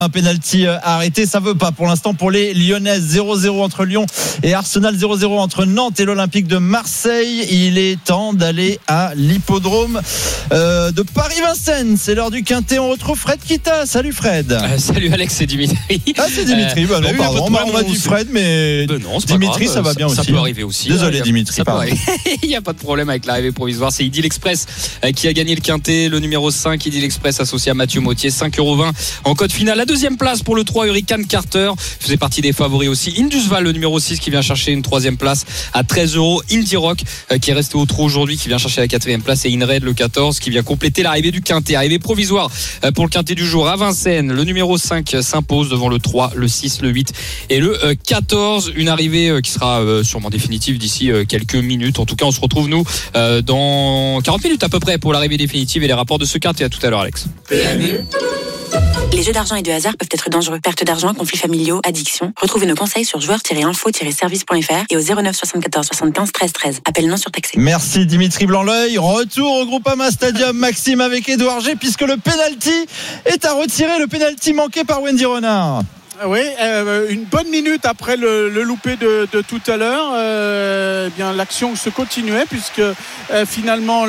Un penalty arrêté, ça veut pas pour l'instant pour les Lyonnaises. 0-0 entre Lyon et Arsenal, 0-0 entre Nantes et l'Olympique de Marseille. Il est temps d'aller à l'hippodrome de Paris-Vincennes. C'est l'heure du Quintet. On retrouve Fred Kita. Salut Fred. Salut Alex, c'est Dimitri. Ah, c'est Dimitri. Non, pardon. On m'a dit Fred, mais non, Dimitri, ça va bien aussi. Ça peut arriver aussi. Désolé Dimitri. Il n'y a pas de problème avec l'arrivée provisoire. C'est Idyll Express qui a gagné le Quintet. Le numéro 5, Idyll Express, associé à Mathieu Mautier. 5,20€ en code final. La deuxième place pour le 3, Hurricane Carter. Faisait partie des favoris aussi. Indusval, le numéro 6, qui vient chercher une troisième place à 13€. Indie Rock, qui est resté au trot aujourd'hui, qui vient chercher la quatrième place. Et Inred, le 14, qui vient compléter l'arrivée du Quintet. Arrivée provisoire pour le Quintet du jour à Vincennes. Le numéro 5 s'impose devant le 3, le 6, le 8 et le 14. Une arrivée qui sera sûrement définitive d'ici quelques minutes. En tout cas, on se retrouve nous dans 40 minutes à peu près pour l'arrivée définitive et les rapports de ce Quintet. À tout à l'heure, Alex. Les jeux d'argent et de hasard peuvent être dangereux. Perte d'argent, conflits familiaux, addiction. Retrouvez nos conseils sur joueurs-info-service.fr et au 09 74 75 13 13. Appel non surtaxé. Merci Dimitri Blanc-L'Oeil. Retour au Groupama Stadium, Maxime, avec Édouard G, puisque le penalty est à retirer. Le penalty manqué par Wendy Renard. Oui, une bonne minute après le loupé de tout à l'heure, bien l'action se continuait puisque finalement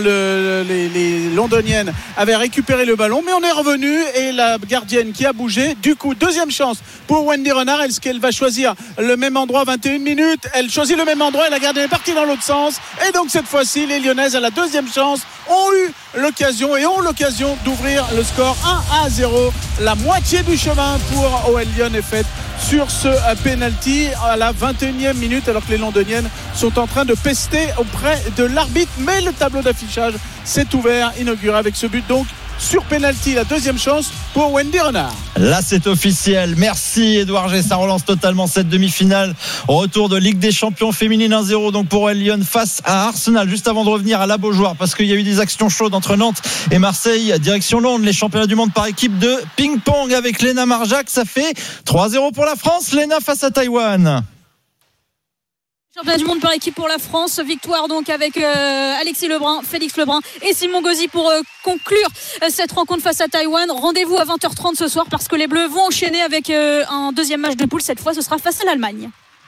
les Londoniennes avaient récupéré le ballon, mais on est revenu et la gardienne qui a bougé. Du coup, deuxième chance pour Wendy Renard. Est-ce qu'elle va choisir le même endroit? 21 minutes, elle choisit le même endroit et la gardienne est partie dans l'autre sens. Et donc cette fois-ci, les Lyonnaises à la deuxième chance ont eu l'occasion d'ouvrir le score 1-0. La moitié du chemin pour OL Lyon est faite sur ce penalty à la 21e minute, alors que les Londoniennes sont en train de pester auprès de l'arbitre, mais le tableau d'affichage s'est ouvert, inauguré avec ce but donc sur penalty, la deuxième chance pour Wendy Renard. Là c'est officiel, merci Édouard G, ça relance totalement cette demi-finale. Retour de Ligue des Champions féminine 1-0 donc pour Lyon face à Arsenal. Juste avant de revenir à la Beaujoire, parce qu'il y a eu des actions chaudes entre Nantes et Marseille, direction Londres, les championnats du monde par équipe de ping-pong avec Léna Marjac. Ça fait 3-0 pour la France. Léna face à Taïwan. Championnat du monde par équipe pour la France, victoire donc avec Alexis Lebrun, Félix Lebrun et Simon Gauzy pour conclure cette rencontre face à Taïwan. Rendez-vous à 20h30 ce soir parce que les Bleus vont enchaîner avec un deuxième match de poule. Cette fois ce sera face à l'Allemagne.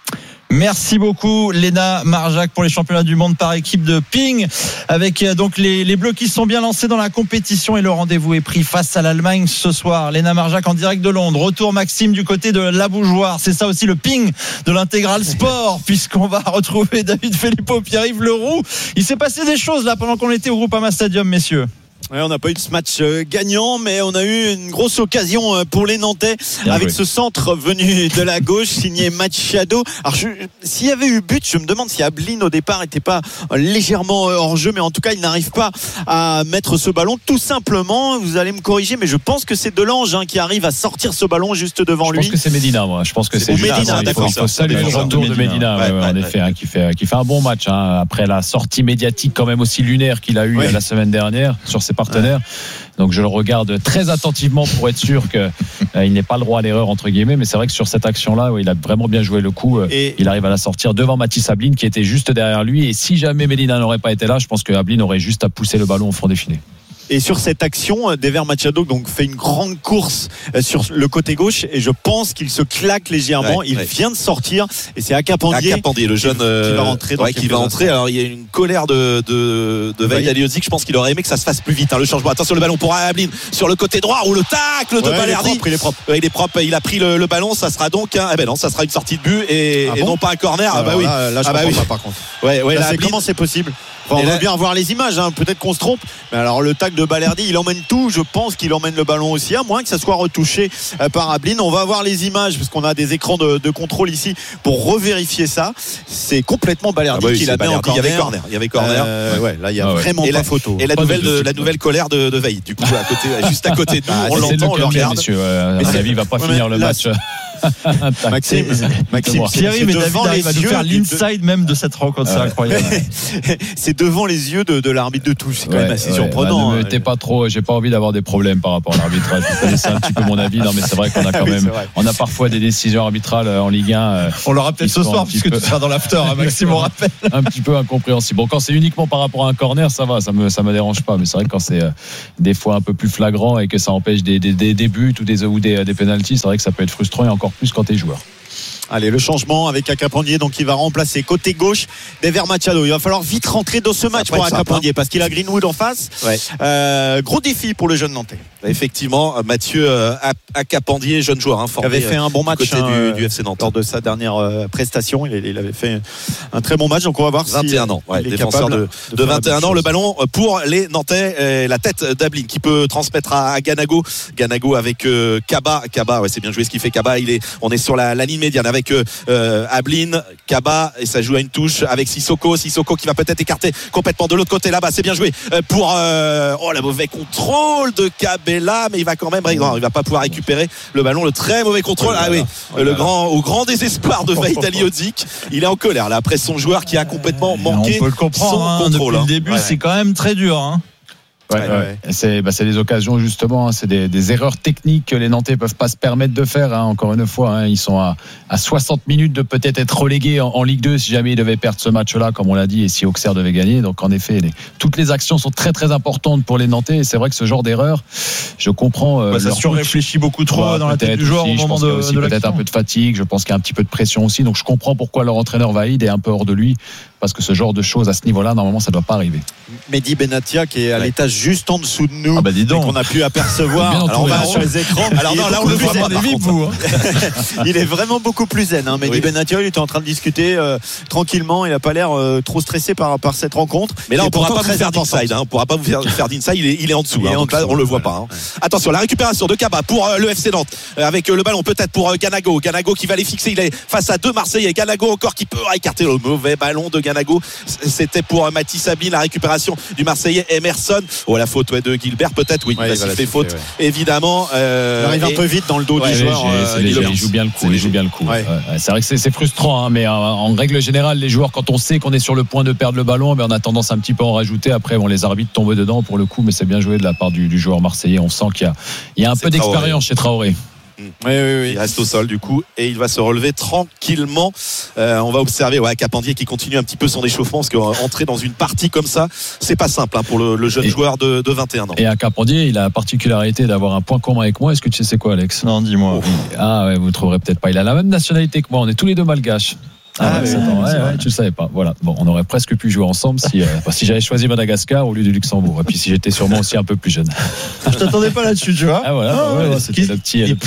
Merci beaucoup Léna Marjac pour les championnats du monde par équipe de ping, avec donc les Bleus qui sont bien lancés dans la compétition et le rendez-vous est pris face à l'Allemagne ce soir. Léna Marjac en direct de Londres. Retour Maxime du côté de la Beaujoire. C'est ça aussi le ping de l'intégral sport, puisqu'on va retrouver David Filippo, Pierre-Yves Leroux. Il s'est passé des choses là pendant qu'on était au Groupama Stadium, messieurs. Ouais, on n'a pas eu de ce match gagnant, mais on a eu une grosse occasion pour les Nantais avec ce centre venu de la gauche signé Machado. Alors s'il y avait eu but, je me demande si Ablin au départ n'était pas légèrement hors jeu, mais en tout cas il n'arrive pas à mettre ce ballon. Tout simplement, vous allez me corriger, mais je pense que c'est Delange qui arrive à sortir ce ballon juste devant lui. Je pense que c'est Medina, moi. Je pense que c'est Medina. D'accord. Il faut saluer le retour de Medina, en effet, qui fait un bon match après la sortie médiatique quand même aussi lunaire qu'il a eu la semaine dernière sur ses partenaires. Donc je le regarde très attentivement pour être sûr qu'il n'est pas le droit à l'erreur entre guillemets, mais c'est vrai que sur cette action-là, il a vraiment bien joué le coup. Il arrive à la sortir devant Mathis Ablin qui était juste derrière lui. Et si jamais Medina n'aurait pas été là, je pense que Ablin aurait juste à pousser le ballon au fond des filets. Et sur cette action, Dever Machado donc fait une grande course sur le côté gauche et je pense qu'il se claque légèrement. Il vient de sortir et c'est Akapandier, le jeune qui va rentrer. Qui va entrer. Alors il y a une colère de Vaïd Aliozic. Je pense qu'il aurait aimé que ça se fasse plus vite. Le changement. Attention le ballon pour Ablin sur le côté droit ou le tacle de Balerdi. Il est propre. Il est propre. Il a pris le ballon. Ça sera donc ça sera une sortie de but et non pas un corner. Oui. Là je comprends pas par contre. Comment c'est possible? On va bien voir les images, peut-être qu'on se trompe, mais alors le tacle de Balerdi, il emmène tout. Je pense qu'il emmène le ballon aussi, à moins que ça soit retouché par Ablin. On va voir les images parce qu'on a des écrans de contrôle ici pour revérifier ça. C'est complètement Balerdi qui l'a mis en corner. Il y avait corner. Là il y a vraiment pas photo. Et la nouvelle colère de Vaïd, du coup juste à côté de nous, on l'entend, on le regarde. À mon avis, il va pas finir le match. Maxime, Thierry, mais David arrive à nous faire l'inside même de cette rencontre, c'est incroyable. C'est devant les yeux de l'arbitre de touche, c'est quand même assez surprenant. Ne mettez pas trop, j'ai pas envie d'avoir des problèmes par rapport à l'arbitrage. Vous connaissez un petit peu mon avis, non mais c'est vrai qu'on a quand même, on a parfois des décisions arbitrales en Ligue 1. On l'aura peut-être ce soir puisque tu seras dans l'after, Maxime, on rappelle. Un petit peu incompréhensible. Bon, quand c'est uniquement par rapport à un corner, ça va, ça me dérange pas, mais c'est vrai que quand c'est des fois un peu plus flagrant et que ça empêche des buts ou des pénaltys, c'est vrai que ça peut être frustrant et encore plus quand t'es joueur. Allez, le changement avec Acapandier, donc il va remplacer côté gauche Dever Machado. Il va falloir vite rentrer dans ce match pour Acapandier parce qu'il a Greenwood en face. Gros défi pour le jeune Nantais. Effectivement, Mathieu Acapandier, jeune joueur, formé, avait fait un bon match côté du FC Nantes lors de sa dernière prestation. Il avait fait un très bon match, donc on va voir 21 ans, défenseur de 21 ans. Le ballon pour les Nantais, la tête d'Ablin qui peut transmettre à Ganago avec Kaba, c'est bien joué ce qu'il fait Kaba. On est sur la ligne médiane avec Ablin, Kaba, et ça joue à une touche avec Sissoko qui va peut-être écarter complètement de l'autre côté là-bas. C'est bien joué pour le mauvais contrôle de Cabella, mais il va quand même il va pas pouvoir récupérer le ballon. Le très mauvais contrôle. Au grand désespoir de Vahid Halilhodžić, il est en colère là après son joueur qui a complètement manqué. On peut le comprendre, son contrôle. Depuis le début, c'est quand même très dur. C'est des occasions justement, c'est des erreurs techniques que les Nantais peuvent pas se permettre de faire. Encore une fois, ils sont à 60 minutes de peut-être être relégués en Ligue 2 si jamais ils devaient perdre ce match-là, comme on l'a dit, et si Auxerre devait gagner. Donc en effet, toutes les actions sont très très importantes pour les Nantais. Et c'est vrai que ce genre d'erreur, je comprends. Ça surréfléchit beaucoup trop dans la tête du joueur au moment de l'action. Peut-être un peu de fatigue. Je pense qu'il y a un petit peu de pression aussi. Donc je comprends pourquoi leur entraîneur Vahid est un peu hors de lui. Parce que ce genre de choses à ce niveau-là, normalement, ça ne doit pas arriver. Mehdi Benatia qui est à l'étage juste en dessous de nous, dis donc. qu'on a pu apercevoir. Alors on va sur les écrans. Alors non, là on le voit pas. Il est vraiment beaucoup plus zen. Mehdi Benatia, il était en train de discuter tranquillement. Il n'a pas l'air trop stressé par cette rencontre. Mais là, on ne pourra pas vous faire d'inside. On ne pourra pas vous faire d'inside. Il est en dessous. Donc là, on le voit pas. Attention, la récupération de Kaba pour le FC Nantes avec le ballon peut-être pour Ganago. Ganago qui va les fixer. Il est face à deux Marseillais. Ganago encore qui peut écarter le mauvais ballon de Ganago. C'était pour Mathis Ablin, la récupération du Marseillais Emerson. La faute de Gilbert peut-être. Il va siffler faute évidemment. Il arrive un peu vite dans le dos du joueur. Il joue bien le coup. C'est vrai que c'est frustrant, mais en règle générale, les joueurs, quand on sait qu'on est sur le point de perdre le ballon, on a tendance un petit peu à en rajouter. Après, les arbitres tombent dedans pour le coup, mais c'est bien joué de la part du joueur marseillais. On sent qu'il y a un peu d'expérience chez Traoré. Oui. Il reste au sol du coup et il va se relever tranquillement. On va observer Acapandier qui continue un petit peu son échauffement parce qu'entrer dans une partie comme ça, c'est pas simple pour le jeune joueur de 21 ans. Et Acapandier, il a la particularité d'avoir un point commun avec moi. Est-ce que tu sais c'est quoi, Alex? Non, dis-moi. Vous trouverez peut-être pas. Il a la même nationalité que moi. On est tous les deux malgaches. Tu le savais pas. Voilà. Bon, on aurait presque pu jouer ensemble si j'avais choisi Madagascar au lieu du Luxembourg. Et puis si j'étais sûrement aussi un peu plus jeune. Je t'attendais pas là-dessus, tu vois. C'était le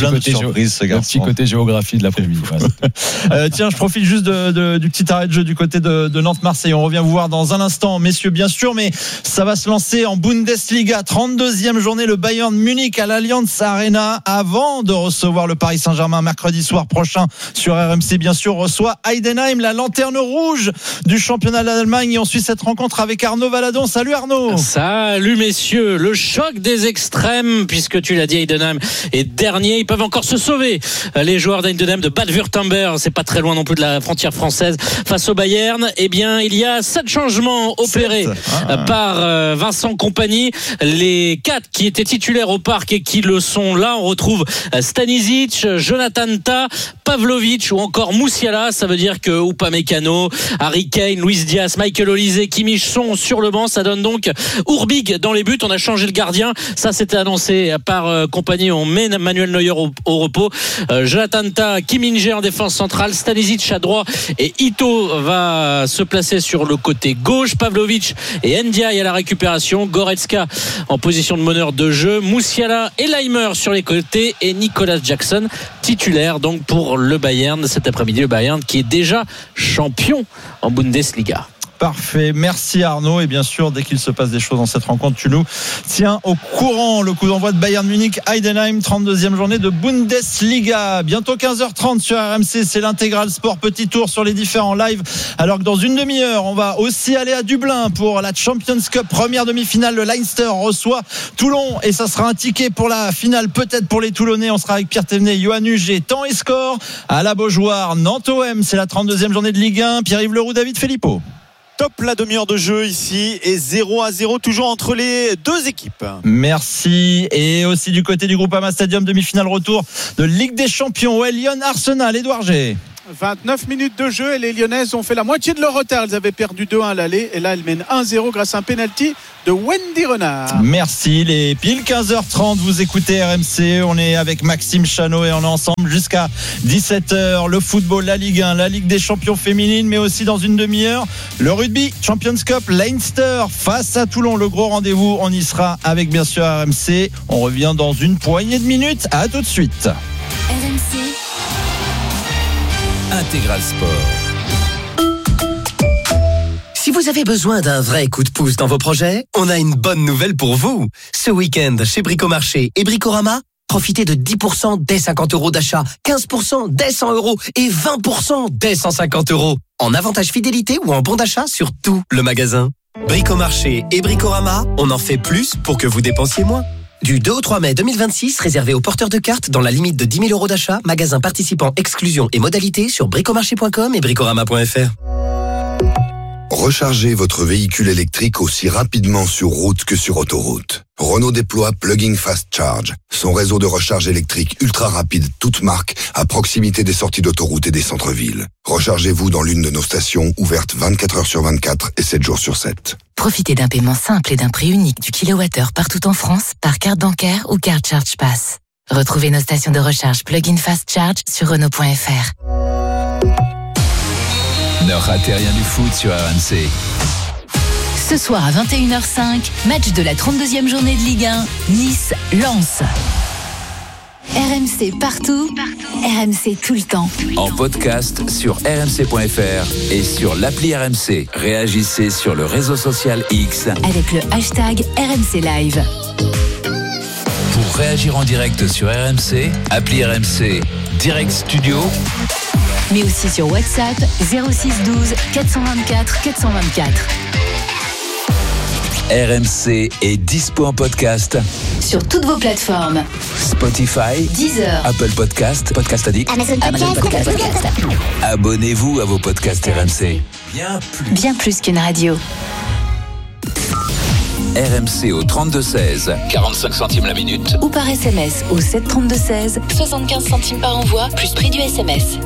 petit côté géographie de l'après-midi. Tiens, je profite juste du petit arrêt de jeu du côté de Nantes-Marseille. On revient vous voir dans un instant, messieurs, bien sûr, mais ça va se lancer en Bundesliga. 32e journée, le Bayern Munich à l'Allianz Arena, avant de recevoir le Paris Saint-Germain mercredi soir prochain sur RMC, bien sûr, reçoit Heidenheim, la lanterne rouge du championnat d'Allemagne. Et on suit cette rencontre avec Arnaud Valadon. Salut Arnaud. Salut messieurs. Le choc des extrêmes, puisque tu l'as dit, Heidenheim est dernier. Ils peuvent encore se sauver. Les joueurs d'Heidenheim de Bad Württemberg, c'est pas très loin non plus de la frontière française, face au Bayern. Eh bien, il y a 7 changements opérés par Vincent Kompany. Les 4 qui étaient titulaires au parc et qui le sont là, on retrouve Stanisic, Jonathan Tah, Pavlovic ou encore Moussiala. Ça veut dire que Upamecano, Harry Kane, Luis Diaz, Michael Olise, Kimmich sont sur le banc. Ça donne donc Urbig dans les buts. On a changé le gardien. Ça, c'était annoncé par Kompany. On met Manuel Neuer au repos. Jonathan Tah, Kim Min-jae en défense centrale, Stanisic à droite et Ito va se placer sur le côté gauche. Pavlovic et Ndiaye à la récupération. Goretzka en position de meneur de jeu. Moussiala et Leimer sur les côtés et Nicolas Jackson titulaire donc pour le Bayern cet après-midi. Le Bayern qui est déjà champion en Bundesliga. Parfait, merci Arnaud. Et bien sûr, dès qu'il se passe des choses dans cette rencontre, tu nous tiens au courant. Le coup d'envoi de Bayern Munich, Heidenheim, 32e journée de Bundesliga. Bientôt 15h30 sur RMC, c'est l'intégral sport. Petit tour sur les différents lives. Alors que dans une demi-heure, on va aussi aller à Dublin pour la Champions Cup. Première demi-finale, le Leinster reçoit Toulon. Et ça sera un ticket pour la finale, peut-être pour les Toulonnais. On sera avec Pierre Thévenet, Johan Huget, temps et score. À la Beaujoire, Nantes-OM, c'est la 32e journée de Ligue 1. Pierre-Yves Leroux, David Filippo. Top la demi-heure de jeu ici et 0-0 toujours entre les deux équipes. Merci. Et aussi du côté du Groupama Stadium, demi-finale retour de Ligue des Champions. Ouais, Lyon Arsenal, Édouard G. 29 minutes de jeu et les Lyonnaises ont fait la moitié de leur retard. Elles avaient perdu 2-1 à l'aller et là elles mènent 1-0 grâce à un penalty de Wendy Renard. Merci. Les pile 15h30, vous écoutez RMC. On est avec Maxime Chanot et on est ensemble jusqu'à 17h. Le football, la Ligue 1, la Ligue des Champions féminines, mais aussi dans une demi-heure, le rugby, Champions Cup, Leinster face à Toulon. Le gros rendez-vous, on y sera avec bien sûr RMC. On revient dans une poignée de minutes. À tout de suite. RMC Intégral Sport. Si vous avez besoin d'un vrai coup de pouce dans vos projets, on a une bonne nouvelle pour vous. Ce week-end, chez Bricomarché et Bricorama, profitez de 10% dès 50 € d'achat, 15% dès 100 € et 20% dès 150 €. En avantage fidélité ou en bon d'achat sur tout le magasin. Bricomarché et Bricorama, on en fait plus pour que vous dépensiez moins. Du 2 au 3 mai 2026, réservé aux porteurs de cartes dans la limite de 10 000 € d'achat, magasin participant, exclusion et modalités sur bricomarché.com et bricorama.fr. Rechargez votre véhicule électrique aussi rapidement sur route que sur autoroute. Renault déploie Plug-in Fast Charge, son réseau de recharge électrique ultra rapide, toute marque, à proximité des sorties d'autoroute et des centres-villes. Rechargez-vous dans l'une de nos stations, ouvertes 24 heures sur 24 et 7 jours sur 7. Profitez d'un paiement simple et d'un prix unique du kilowattheure partout en France par carte bancaire ou carte Charge Pass. Retrouvez nos stations de recharge Plug-in Fast Charge sur Renault.fr. Ne ratez rien du foot sur RMC. Ce soir à 21h05, match de la 32e journée de Ligue 1, Nice-Lens. RMC partout, RMC tout le temps. En podcast sur rmc.fr et sur l'appli RMC. Réagissez sur le réseau social X avec le hashtag RMC Live. Pour réagir en direct sur RMC, appli RMC Direct Studio. Mais aussi sur WhatsApp 06 12 424 424. RMC est dispo en podcast sur toutes vos plateformes. Spotify, Deezer, Apple Podcast, Podcast Addict, Amazon Podcast. Abonnez-vous à vos podcasts RMC. Bien plus qu'une radio. RMC au 32-16, 45 centimes la minute. Ou par SMS au 732-16, 75 centimes par envoi, plus prix du SMS.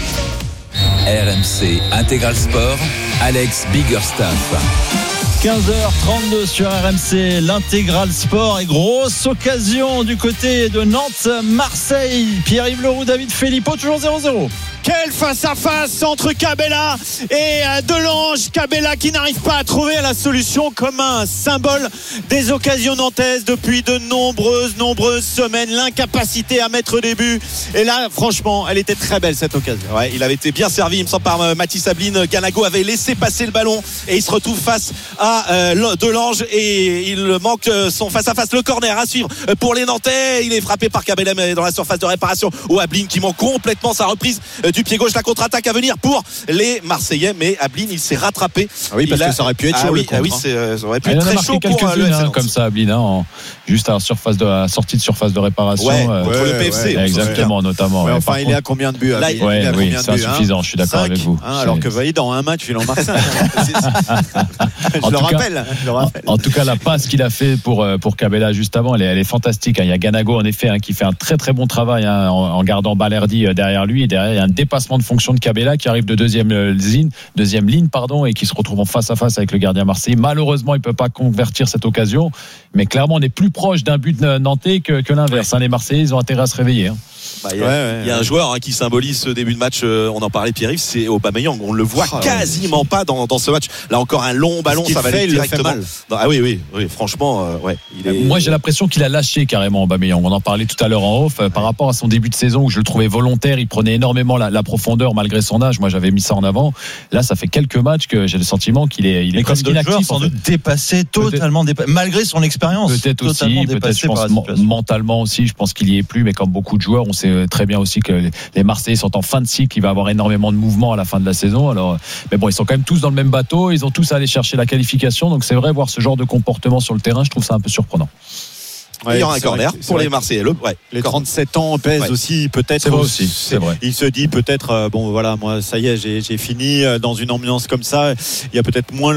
RMC Intégral Sport, Alex Biggerstaff. 15h32 sur RMC, l'intégral sport et grosse occasion du côté de Nantes-Marseille. Pierre-Yves Leroux, David Filippo, toujours 0-0. Quel face-à-face entre Cabella et Delange. Cabella qui n'arrive pas à trouver la solution comme un symbole des occasions nantaises depuis de nombreuses semaines. L'incapacité à mettre des buts. Et là, franchement, elle était très belle cette occasion. Ouais, il avait été bien servi, il me semble, par Mathis Ablin. Ganago avait laissé passer le ballon et il se retrouve face à Delange et il manque son face-à-face. Le corner à suivre pour les Nantais. Il est frappé par Cabella mais dans la surface de réparation. Ou Ablin qui manque complètement sa reprise du pied gauche, la contre-attaque à venir pour les Marseillais, mais Ablin il s'est rattrapé. Ah oui, parce que ça aurait pu être chaud. Ça aurait pu être très chaud pour le FC. Comme ça, Ablin, juste à la sortie de surface de réparation. Contre le PFC. Exactement, notamment. Ouais, enfin, il est à combien de buts? Oui, c'est insuffisant, je suis d'accord avec vous. Alors que Vaïd, dans un match, il en marque 5. Je le rappelle. En tout cas, la passe qu'il a fait pour Cabella juste avant, elle est fantastique. Il y a Ganago, en effet, qui fait un très très bon travail en gardant Balerdi derrière lui. Et derrière, il y a un dépassement de fonction de Cabella qui arrive de deuxième ligne, et qui se retrouve en face à face avec le gardien marseillais. Malheureusement, il ne peut pas convertir cette occasion, mais clairement, on est plus proche d'un but nantais que l'inverse. Les Marseillais, ils ont intérêt à se réveiller. Il y a un joueur qui symbolise ce début de match, on en parlait Pierre-Yves, c'est Aubameyang. On le voit quasiment pas dans ce match. Là encore un long ballon, ça va aller directement. Ah oui, franchement, Moi j'ai l'impression qu'il a lâché carrément Aubameyang. On en parlait tout à l'heure en off par rapport à son début de saison où je le trouvais volontaire, il prenait énormément la profondeur malgré son âge. Moi j'avais mis ça en avant. Là ça fait quelques matchs que j'ai le sentiment qu'il est presque inactif. Sans doute dépassé, totalement dépassé, malgré son expérience. Peut-être aussi, peut-être je pense mentalement aussi, je pense qu'il y est plus, mais comme beaucoup de joueurs, on sait très bien aussi que les Marseillais sont en fin de cycle, il va y avoir énormément de mouvements à la fin de la saison. Alors, mais bon, ils sont quand même tous dans le même bateau, ils ont tous à aller chercher la qualification, donc c'est vrai, voir ce genre de comportement sur le terrain, je trouve ça un peu surprenant. Il y aura un corner pour les Marseillais. Les 37 ans pèsent aussi, peut-être. C'est vrai aussi, c'est vrai. Il se dit peut-être, moi, ça y est, j'ai fini dans une ambiance comme ça. Il y a peut-être moins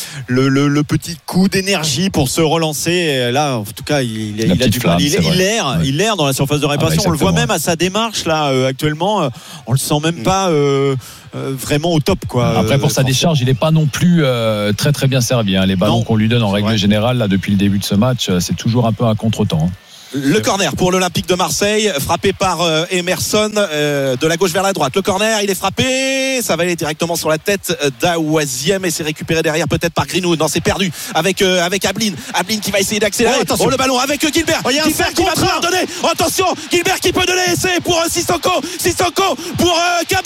le petit coup d'énergie pour se relancer. Et là, en tout cas, il a du mal. Il erre dans la surface de réparation. On le voit même à sa démarche là actuellement. On le sent même pas. Vraiment au top quoi. Après pour sa décharge il n'est pas non plus très très bien servi les ballons qu'on lui donne en règle générale là, depuis le début de ce match c'est toujours un peu un contre-temps. Le corner pour l'Olympique de Marseille, frappé par Emerson de la gauche vers la droite. Le corner, il est frappé, ça va aller directement sur la tête d'Awaziem et c'est récupéré derrière peut-être par Greenwood. Non, c'est perdu avec Ablin qui va essayer d'accélérer. Le ballon avec Gilbert. Gilbert qui va pouvoir donner. Attention, Gilbert qui peut donner l'essai pour Sissoko pour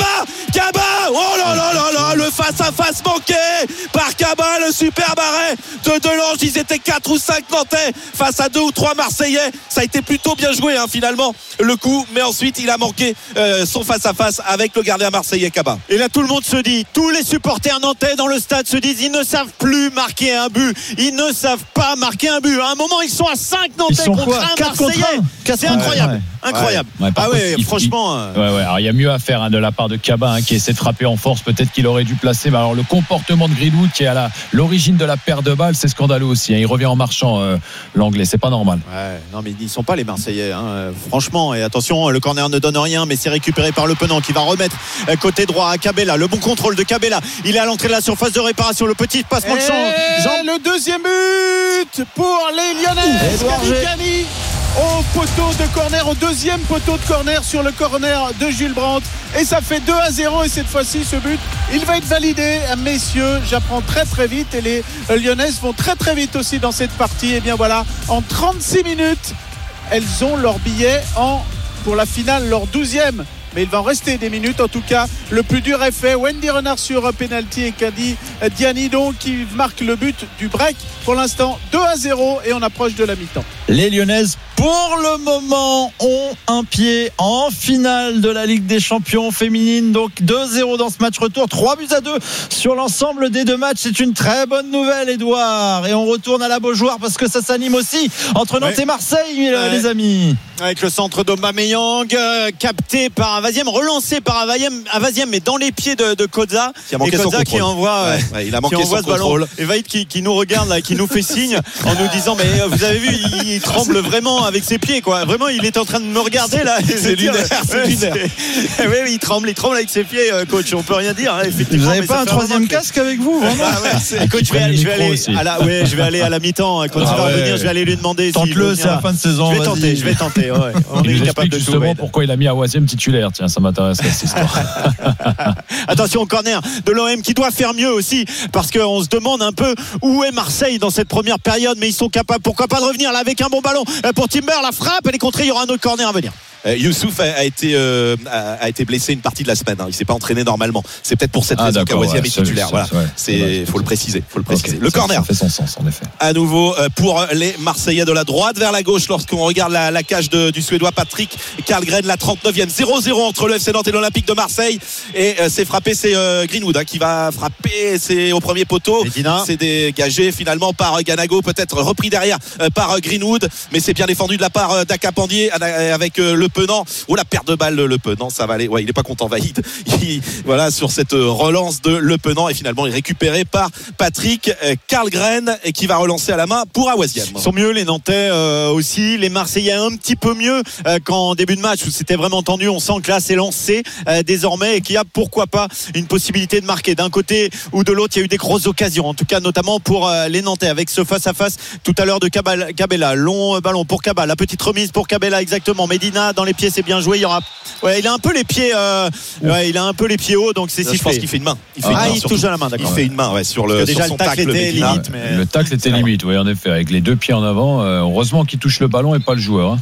Kaba. Oh là là là là, le face à face manqué par Kaba, le superbe arrêt de Delange. Ils étaient 4 ou 5 Nantais face à 2 ou 3 Marseillais. Ça a été plutôt bien joué finalement le coup, mais ensuite il a manqué son face-à-face avec le gardien marseillais Kaba. Et là tout le monde se dit, tous les supporters nantais dans le stade se disent, ils ne savent plus marquer un but, ils ne savent pas marquer un but. À un moment ils sont à 5 Nantais contre un Marseillais. C'est incroyable. Incroyable. Franchement. Alors il y a mieux à faire de la part de Kaba qui essaie de frapper en force. Peut-être qu'il aurait dû placer. Mais alors le comportement de Greenwood qui est à l'origine de la perte de balle, c'est scandaleux aussi. Il revient en marchant l'anglais. C'est pas normal. Non mais ils sont pas les Marseillais. Franchement. Et attention, le corner ne donne rien, mais c'est récupéré par Le Penant qui va remettre côté droit à Cabella. Le bon contrôle de Cabella. Il est à l'entrée de la surface de réparation. Le petit passement de champ. Le deuxième but pour les Lyonnais. Au poteau de corner, au deuxième poteau de corner sur le corner de Jules Brandt et ça fait 2-0 et cette fois-ci ce but il va être validé messieurs, j'apprends très très vite et les Lyonnaises vont très très vite aussi dans cette partie et bien voilà, en 36 minutes elles ont leur billet pour la finale, leur 12e. Mais il va en rester des minutes. En tout cas, le plus dur est fait. Wendy Renard sur penalty et Kadi Diani donc qui marque le but du break. Pour l'instant, 2-0 et on approche de la mi-temps. Les Lyonnaises, pour le moment, ont un pied en finale de la Ligue des Champions féminine. Donc 2-0 dans ce match retour. 3-2 sur l'ensemble des 2 matchs. C'est une très bonne nouvelle, Edouard. Et on retourne à la Beaujoire parce que ça s'anime aussi entre Nantes et Marseille, les amis. Avec le centre d'Aubameyang capté par Avaziem, relancé par Avaziem, mais dans les pieds de Koza. Qui envoie, il a manqué son ce ballon. Et Vaïd qui nous regarde là, qui nous fait signe en nous disant mais vous avez vu, il tremble vraiment avec ses pieds quoi. Vraiment, il est en train de me regarder là. C'est lunaire. Oui, il tremble avec ses pieds, coach. On peut rien dire. Effectivement. Vous n'avez pas un troisième casque avec vous, vraiment? Coach, je vais aller à la mi-temps. Quand il va revenir, je vais aller lui demander. Tente-le, c'est la fin de saison. Je vais tenter. On est capable de justement pourquoi il a mis Awaziem titulaire. Tiens, ça m'intéresse cette histoire. Attention au corner de l'OM qui doit faire mieux aussi parce qu'on se demande un peu où est Marseille dans cette première période, mais ils sont capables, pourquoi pas, de revenir là avec un bon ballon pour Timber. La frappe, elle est contrée. Il y aura un autre corner à venir. Youssouf a été blessé une partie de la semaine. Il s'est pas entraîné normalement. C'est peut-être pour cette raison qu'Awaziem est titulaire. Voilà. Faut le préciser. Okay, le corner. Ça fait son sens en effet. À nouveau pour les Marseillais de la droite vers la gauche lorsqu'on regarde la cage du Suédois Patrick Karlgren, la 39e. 0-0 entre le FC Nantes et l'Olympique de Marseille. Et c'est frappé, c'est Greenwood qui va frapper. C'est au premier poteau. C'est dégagé finalement par Ganago, peut-être repris derrière par Greenwood, mais c'est bien défendu de la part d'Akapandier avec le Penant. La perte de balle Le Penant, ça va aller. Il n'est pas content Vaïd. Voilà, sur cette relance de Le Penant et finalement il est récupéré par Patrick Karlgren et qui va relancer à la main pour Awaziem. Ils sont mieux les Nantais aussi, les Marseillais un petit peu mieux qu'en début de match où c'était vraiment tendu. On sent que là c'est lancé désormais et qu'il y a pourquoi pas une possibilité de marquer d'un côté ou de l'autre. Il y a eu des grosses occasions, en tout cas notamment pour les Nantais avec ce face à face tout à l'heure de Cabella. Long ballon pour Cabella, la petite remise pour Cabella exactement. Medina dans les pieds, c'est bien joué. Il y aura, il a un peu les pieds, il a un peu les pieds hauts, donc c'est sifflé. Je pense qu'il fait une main. Il touche à la main, d'accord. Il fait une main, sur le. Déjà sur son le tacle était limite. Mais... Le tacle était limite, oui, en effet, avec les deux pieds en avant. Heureusement qu'il touche le ballon et pas le joueur.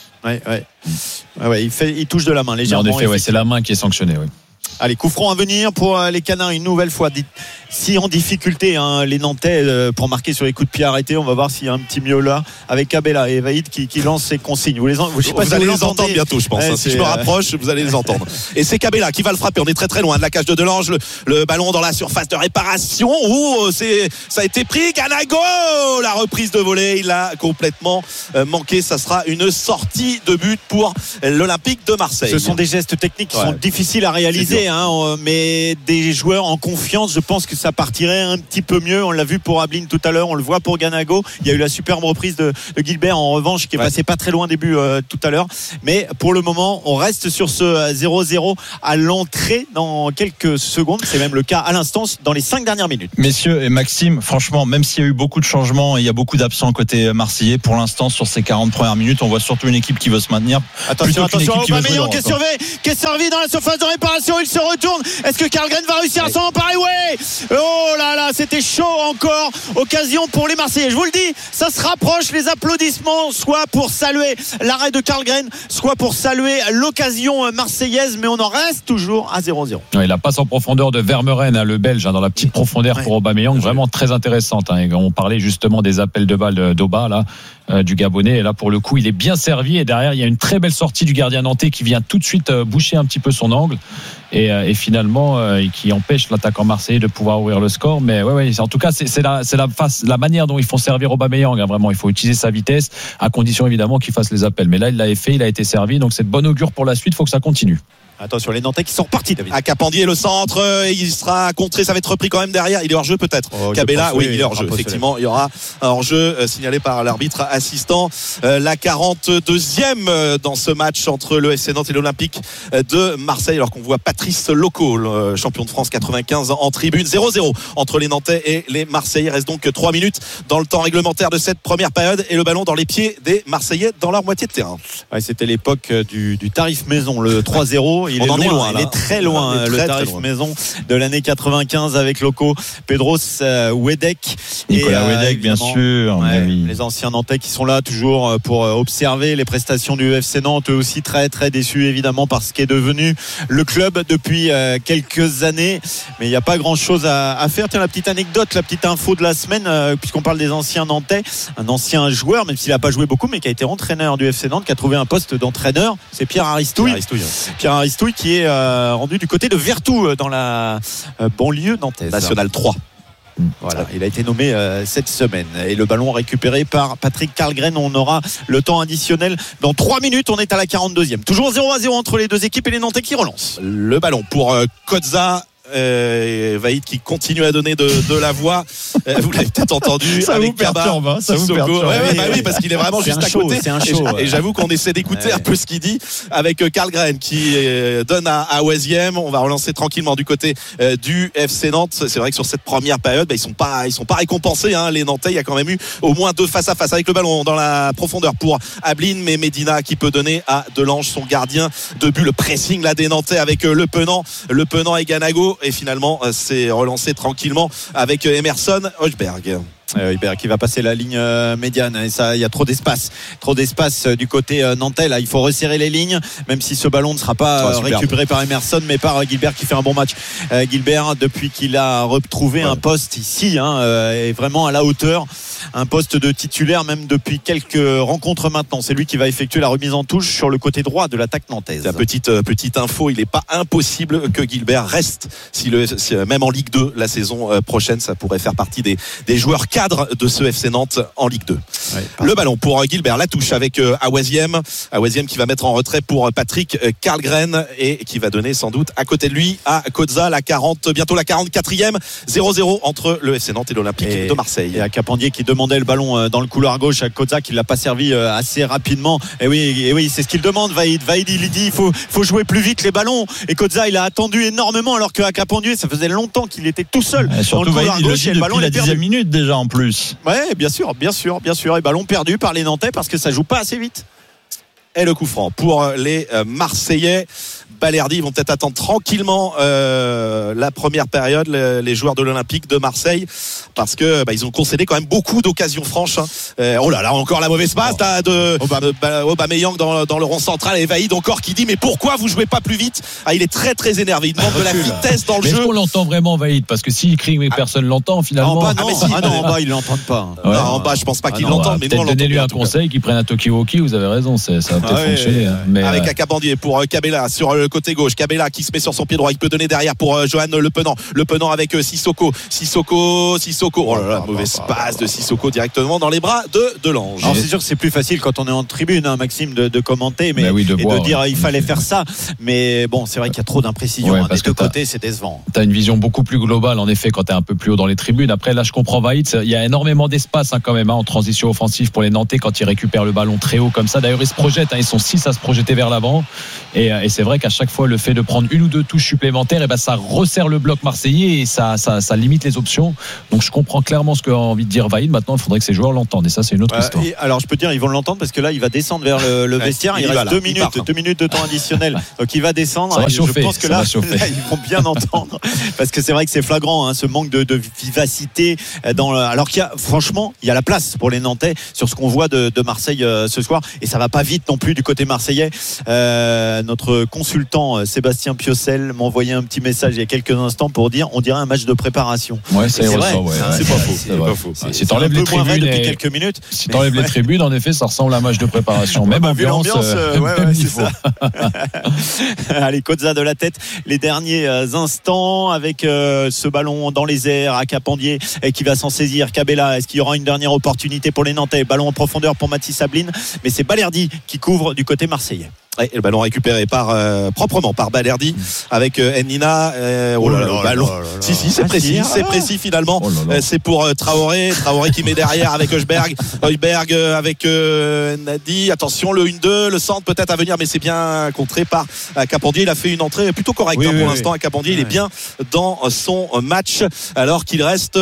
Il touche de la main légèrement. Mais en effet, c'est la main qui est sanctionnée. Oui. Allez, coup franc à venir pour les Canards une nouvelle fois. Si en difficulté, les Nantais pour marquer sur les coups de pied arrêtés, on va voir s'il y a un petit mieux là avec Cabella et Vaïd qui lance ses consignes. Vous allez les entendre bientôt, je pense. Si je me rapproche, vous allez les entendre. Et c'est Cabella qui va le frapper. On est très très loin de la cage de Delange. Le ballon dans la surface de réparation. Ça a été pris. Ganago, la reprise de volée, il a complètement manqué. Ça sera une sortie de but pour l'Olympique de Marseille. Ce sont des gestes techniques qui sont difficiles à réaliser, mais des joueurs en confiance, je pense que ça partirait un petit peu mieux. On l'a vu pour Ablin tout à l'heure, on le voit pour Ganago. Il y a eu la superbe reprise de Gilbert en revanche qui est passé pas très loin début tout à l'heure. Mais pour le moment, on reste sur ce 0-0 à l'entrée dans quelques secondes. C'est même le cas à l'instant dans les 5 dernières minutes. Messieurs et Maxime, franchement, même s'il y a eu beaucoup de changements et il y a beaucoup d'absents côté marseillais, pour l'instant, sur ces 40 premières minutes, on voit surtout une équipe qui veut se maintenir. Attention, Aubameyang qui est servi dans la surface de réparation. Il se retourne. Est-ce que Karlgren va réussir à s'en emparer? Oh là là, c'était chaud encore. Occasion pour les Marseillais. Je vous le dis, ça se rapproche, les applaudissements, soit pour saluer l'arrêt de Karlgren, soit pour saluer l'occasion marseillaise, mais on en reste toujours à 0-0. Ouais, la passe en profondeur de Vermeuren, le Belge, dans la petite profondeur pour Aubameyang, vraiment très intéressante. On parlait justement des appels de balles d'Oba là, du Gabonais, et là pour le coup il est bien servi, et derrière il y a une très belle sortie du gardien nantais qui vient tout de suite boucher un petit peu son angle et finalement qui empêche l'attaquant marseillais de pouvoir ouvrir le score. Mais en tout cas c'est la manière dont ils font servir Aubameyang, vraiment il faut utiliser sa vitesse à condition évidemment qu'il fasse les appels, mais là il l'a fait, il a été servi, donc c'est de bon augure pour la suite. Il faut que ça continue. Attention, les Nantais qui sont repartis, David. À Capandier, le centre, il sera contré, ça va être repris quand même derrière. Il est hors jeu peut-être. Cabella, il est hors jeu. Effectivement, il y aura un hors jeu signalé par l'arbitre assistant. La 42e dans ce match entre le FC Nantes et l'Olympique de Marseille, alors qu'on voit Patrice Loco, le champion de France 95 en tribune. 0-0 entre les Nantais et les Marseillais. Il reste donc 3 minutes dans le temps réglementaire de cette première période, et le ballon dans les pieds des Marseillais dans leur moitié de terrain. C'était l'époque du tarif maison, le 3-0. Il est très loin, le tarif maison de l'année 95 avec Loco, Pedros Wedek, Nicolas Wedek, bien sûr. Les anciens Nantais qui sont là toujours pour observer les prestations du FC Nantes, eux aussi très très déçus évidemment par ce qui est devenu le club depuis quelques années, mais il n'y a pas grand chose à faire. Tiens, la petite anecdote, la petite info de la semaine, puisqu'on parle des anciens Nantais, un ancien joueur, même s'il n'a pas joué beaucoup, mais qui a été entraîneur du FC Nantes, qui a trouvé un poste d'entraîneur, c'est Pierre Aristouille qui est rendu du côté de Vertou dans la banlieue nantaise. National 3. Voilà, il a été nommé cette semaine, et le ballon récupéré par Patrick Karlgren. On aura le temps additionnel dans 3 minutes. On est à la 42e, toujours 0-0 entre les deux équipes, et les Nantais qui relancent. Le ballon pour Kozza. Vaïd qui continue à donner de la voix. Vous l'avez peut-être entendu. Ça avec vous perturbe, ça vous perturbe. Oui, parce qu'il est vraiment juste à côté. C'est un show. Et j'avoue qu'on essaie d'écouter un peu ce qu'il dit avec Karlgren qui donne à Wesiem. On va relancer tranquillement du côté du FC Nantes. C'est vrai que sur cette première période, ils sont pas récompensés. Les Nantais, il y a quand même eu au moins 2 face à face avec le ballon dans la profondeur pour Ablin, mais Medina qui peut donner à Delange, son gardien de but. Le pressing là des Nantais avec Le Penant et Ganago. Et finalement, c'est relancé tranquillement avec Emerson Højbjerg. Højbjerg qui va passer la ligne médiane, et ça, il y a trop d'espace du côté nantais. Là, il faut resserrer les lignes, même si ce ballon ne sera pas récupéré par Emerson, mais par Gilbert qui fait un bon match. Gilbert, depuis qu'il a retrouvé un poste ici, est vraiment à la hauteur, un poste de titulaire même depuis quelques rencontres maintenant. C'est lui qui va effectuer la remise en touche sur le côté droit de l'attaque nantaise. La petite info, il n'est pas impossible que Gilbert reste, même en Ligue 2 la saison prochaine. Ça pourrait faire partie des joueurs cadres de ce FC Nantes en Ligue 2. Le ballon pour Gilbert, la touche avec Awaziem qui va mettre en retrait pour Patrick Karlgren, et qui va donner sans doute à côté de lui à Kozza, bientôt la 44e. 0-0 entre le FC Nantes et l'Olympique de Marseille. Et à Capandier qui demandait le ballon dans le couloir gauche à Kozza, qui ne l'a pas servi assez rapidement. Et oui, c'est ce qu'il demande, Vaïd, il dit il faut jouer plus vite les ballons, et Kozza il a attendu énormément, alors qu'à Capandier ça faisait longtemps qu'il était tout seul dans le couloir gauche, et le ballon la 10e minute déjà en plus. Ouais, bien sûr, et ballon perdu par les Nantais parce que ça joue pas assez vite. Et le coup franc pour les Marseillais. Balerdi, ils vont peut-être attendre tranquillement la première période, les joueurs de l'Olympique de Marseille, parce que ils ont concédé quand même beaucoup d'occasions franches. Oh là là, encore la mauvaise passe de Aubameyang dans le rond central, et Vaïd encore qui dit mais pourquoi vous jouez pas plus vite? Il est très très énervé, il demande de la vitesse dans le jeu. Est-ce qu'on l'entend vraiment, Vaïd? Parce que s'il crie mais personne l'entend finalement. En bas, non. En bas ils l'entendent pas. Ouais. En bas je pense pas qu'ils l'entendent, mais nous on l'entend. Donnez-lui un conseil, qu'il prenne un Tokiwoki, vous avez raison, ça va peut-être fonctionner. Mais avec Akabandier pour Cabella sur le côté gauche, Cabella qui se met sur son pied droit, il peut donner derrière pour Johan Le Penant avec Sissoko. Oh là là, mauvaise passe de Sissoko directement dans les bras de Lange. Alors c'est sûr que c'est plus facile quand on est en tribune, Maxime, de commenter, mais de dire il fallait faire ça. Mais bon, c'est vrai qu'il y a trop d'imprécisions des deux côtés, c'est décevant. T'as une vision beaucoup plus globale en effet quand t'es un peu plus haut dans les tribunes. Après là, je comprends Vaïd, il y a énormément d'espace quand même en transition offensive pour les Nantais quand ils récupèrent le ballon très haut comme ça. D'ailleurs ils se projettent, ils sont 6 à se projeter vers l'avant, et c'est vrai qu'à chaque fois le fait de prendre une ou deux touches supplémentaires, ça resserre le bloc marseillais et ça limite les options. Donc je comprends clairement ce qu'a envie de dire Vaïd. Maintenant il faudrait que ces joueurs l'entendent, et ça c'est une autre histoire. Alors je peux te dire, ils vont l'entendre parce que là il va descendre vers le vestiaire. Il reste 2 minutes de temps additionnel, donc il va descendre. Ça va chauffer, je pense que là ils vont bien entendre, parce que c'est vrai que c'est flagrant, ce manque de vivacité alors qu'il y a, franchement, il y a la place pour les Nantais sur ce qu'on voit de Marseille ce soir, et ça va pas vite non plus du côté marseillais. Notre consultant Sébastien Piocel m'a envoyé un petit message il y a quelques instants pour dire on dirait un match de préparation. Ouais, c'est vrai. C'est pas faux. Si t'enlèves les tribunes depuis quelques minutes, si t'enlèves les tribunes, en effet, ça ressemble à un match de préparation. Même ambiance, même c'est niveau. Ça. Allez, Kozza de la tête, les derniers instants avec ce ballon dans les airs à Capandier qui va s'en saisir. Cabella, est-ce qu'il y aura une dernière opportunité pour les Nantais? Ballon en profondeur pour Mathis Sabline, mais c'est Balerdi qui couvre du côté marseillais. Et le ballon récupéré proprement par Balerdi avec Ennina. Le ballon. Si, c'est précis finalement. C'est pour Traoré qui met derrière avec Højbjerg avec Nadi. Attention, le 1-2, le centre peut-être à venir, mais c'est bien contré par Capandier. Il a fait une entrée plutôt correcte pour l'instant. Capandier, il est bien dans son match, alors qu'il reste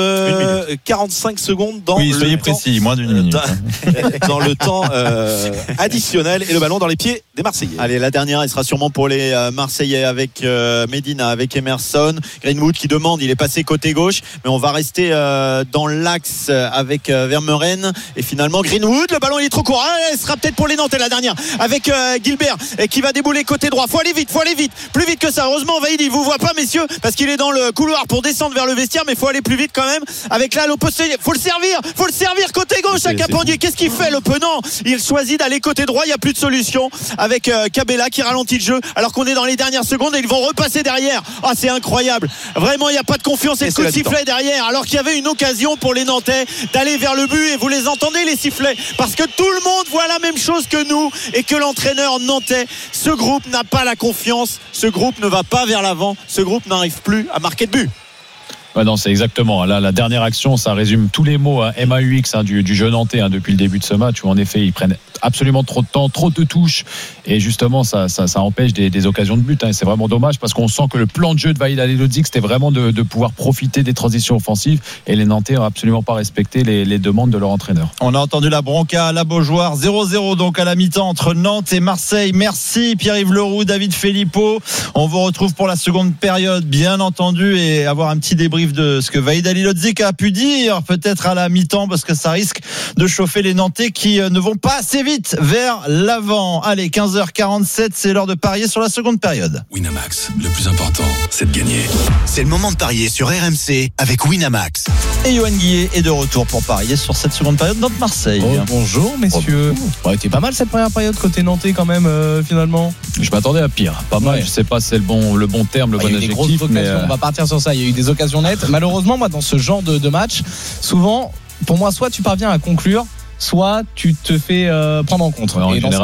45 secondes dans le soyez temps, précis, moins d'une minute. Dans le temps additionnel, et le ballon dans les pieds des Marseillais. Allez, la dernière, elle sera sûrement pour les Marseillais avec Medina, avec Emerson. Greenwood qui demande, il est passé côté gauche, mais on va rester dans l'axe avec Vermeuren. Et finalement, Greenwood, le ballon il est trop court. Elle sera peut-être pour les Nantais, la dernière, avec Gilbert qui va débouler côté droit. Faut aller vite, plus vite que ça. Heureusement, Vaïd, il vous voit pas, messieurs, parce qu'il est dans le couloir pour descendre vers le vestiaire, mais faut aller plus vite quand même. Avec là, l'opposé, faut le servir côté gauche à Capandier. Qu'est-ce qu'il fait, le Penant? Il choisit d'aller côté droit, il n'y a plus de solution avec Cabella qui ralentit le jeu alors qu'on est dans les dernières secondes, et ils vont repasser derrière. C'est incroyable, vraiment il n'y a pas de confiance, et le coup de sifflet derrière, alors qu'il y avait une occasion pour les Nantais d'aller vers le but. Et vous les entendez, les sifflets, parce que tout le monde voit la même chose que nous, et que l'entraîneur nantais, ce groupe n'a pas la confiance, ce groupe ne va pas vers l'avant, ce groupe n'arrive plus à marquer de but. Ouais, non, c'est exactement. Là, la dernière action, ça résume tous les mots MAUX du jeu nantais depuis le début de ce match, où en effet ils prennent absolument trop de temps, trop de touches, et justement ça empêche des occasions de but. C'est vraiment dommage, parce qu'on sent que le plan de jeu de Vaïd Halilhodžić, c'était vraiment de pouvoir profiter des transitions offensives, et les Nantais n'ont absolument pas respecté les demandes de leur entraîneur. On a entendu la bronca à la Beaujoire, 0-0 donc à la mi-temps entre Nantes et Marseille. Merci Pierre-Yves Leroux, David Filippo. On vous retrouve pour la seconde période, bien entendu, et avoir un petit débrief de ce que Vaïd Halilhodžić a pu dire peut-être à la mi-temps, parce que ça risque de chauffer les Nantais qui ne vont pas assez vite vers l'avant. Allez, 15h47, c'est l'heure de parier sur la seconde période. Winamax, le plus important, c'est de gagner. C'est le moment de parier sur RMC avec Winamax. Et Yoann Guillet est de retour pour parier sur cette seconde période Nantes-Marseille. Bonjour messieurs. C'était pas mal cette première période côté nantais quand même, finalement. Je m'attendais à pire. Pas mal, je sais pas si c'est le bon terme, le bon adjectif, mais on va partir sur ça. Il y a eu des occasions nettes. Malheureusement, moi, dans ce genre de match, souvent, pour moi, soit tu parviens à conclure, soit tu te fais prendre en compte. Ouais, dans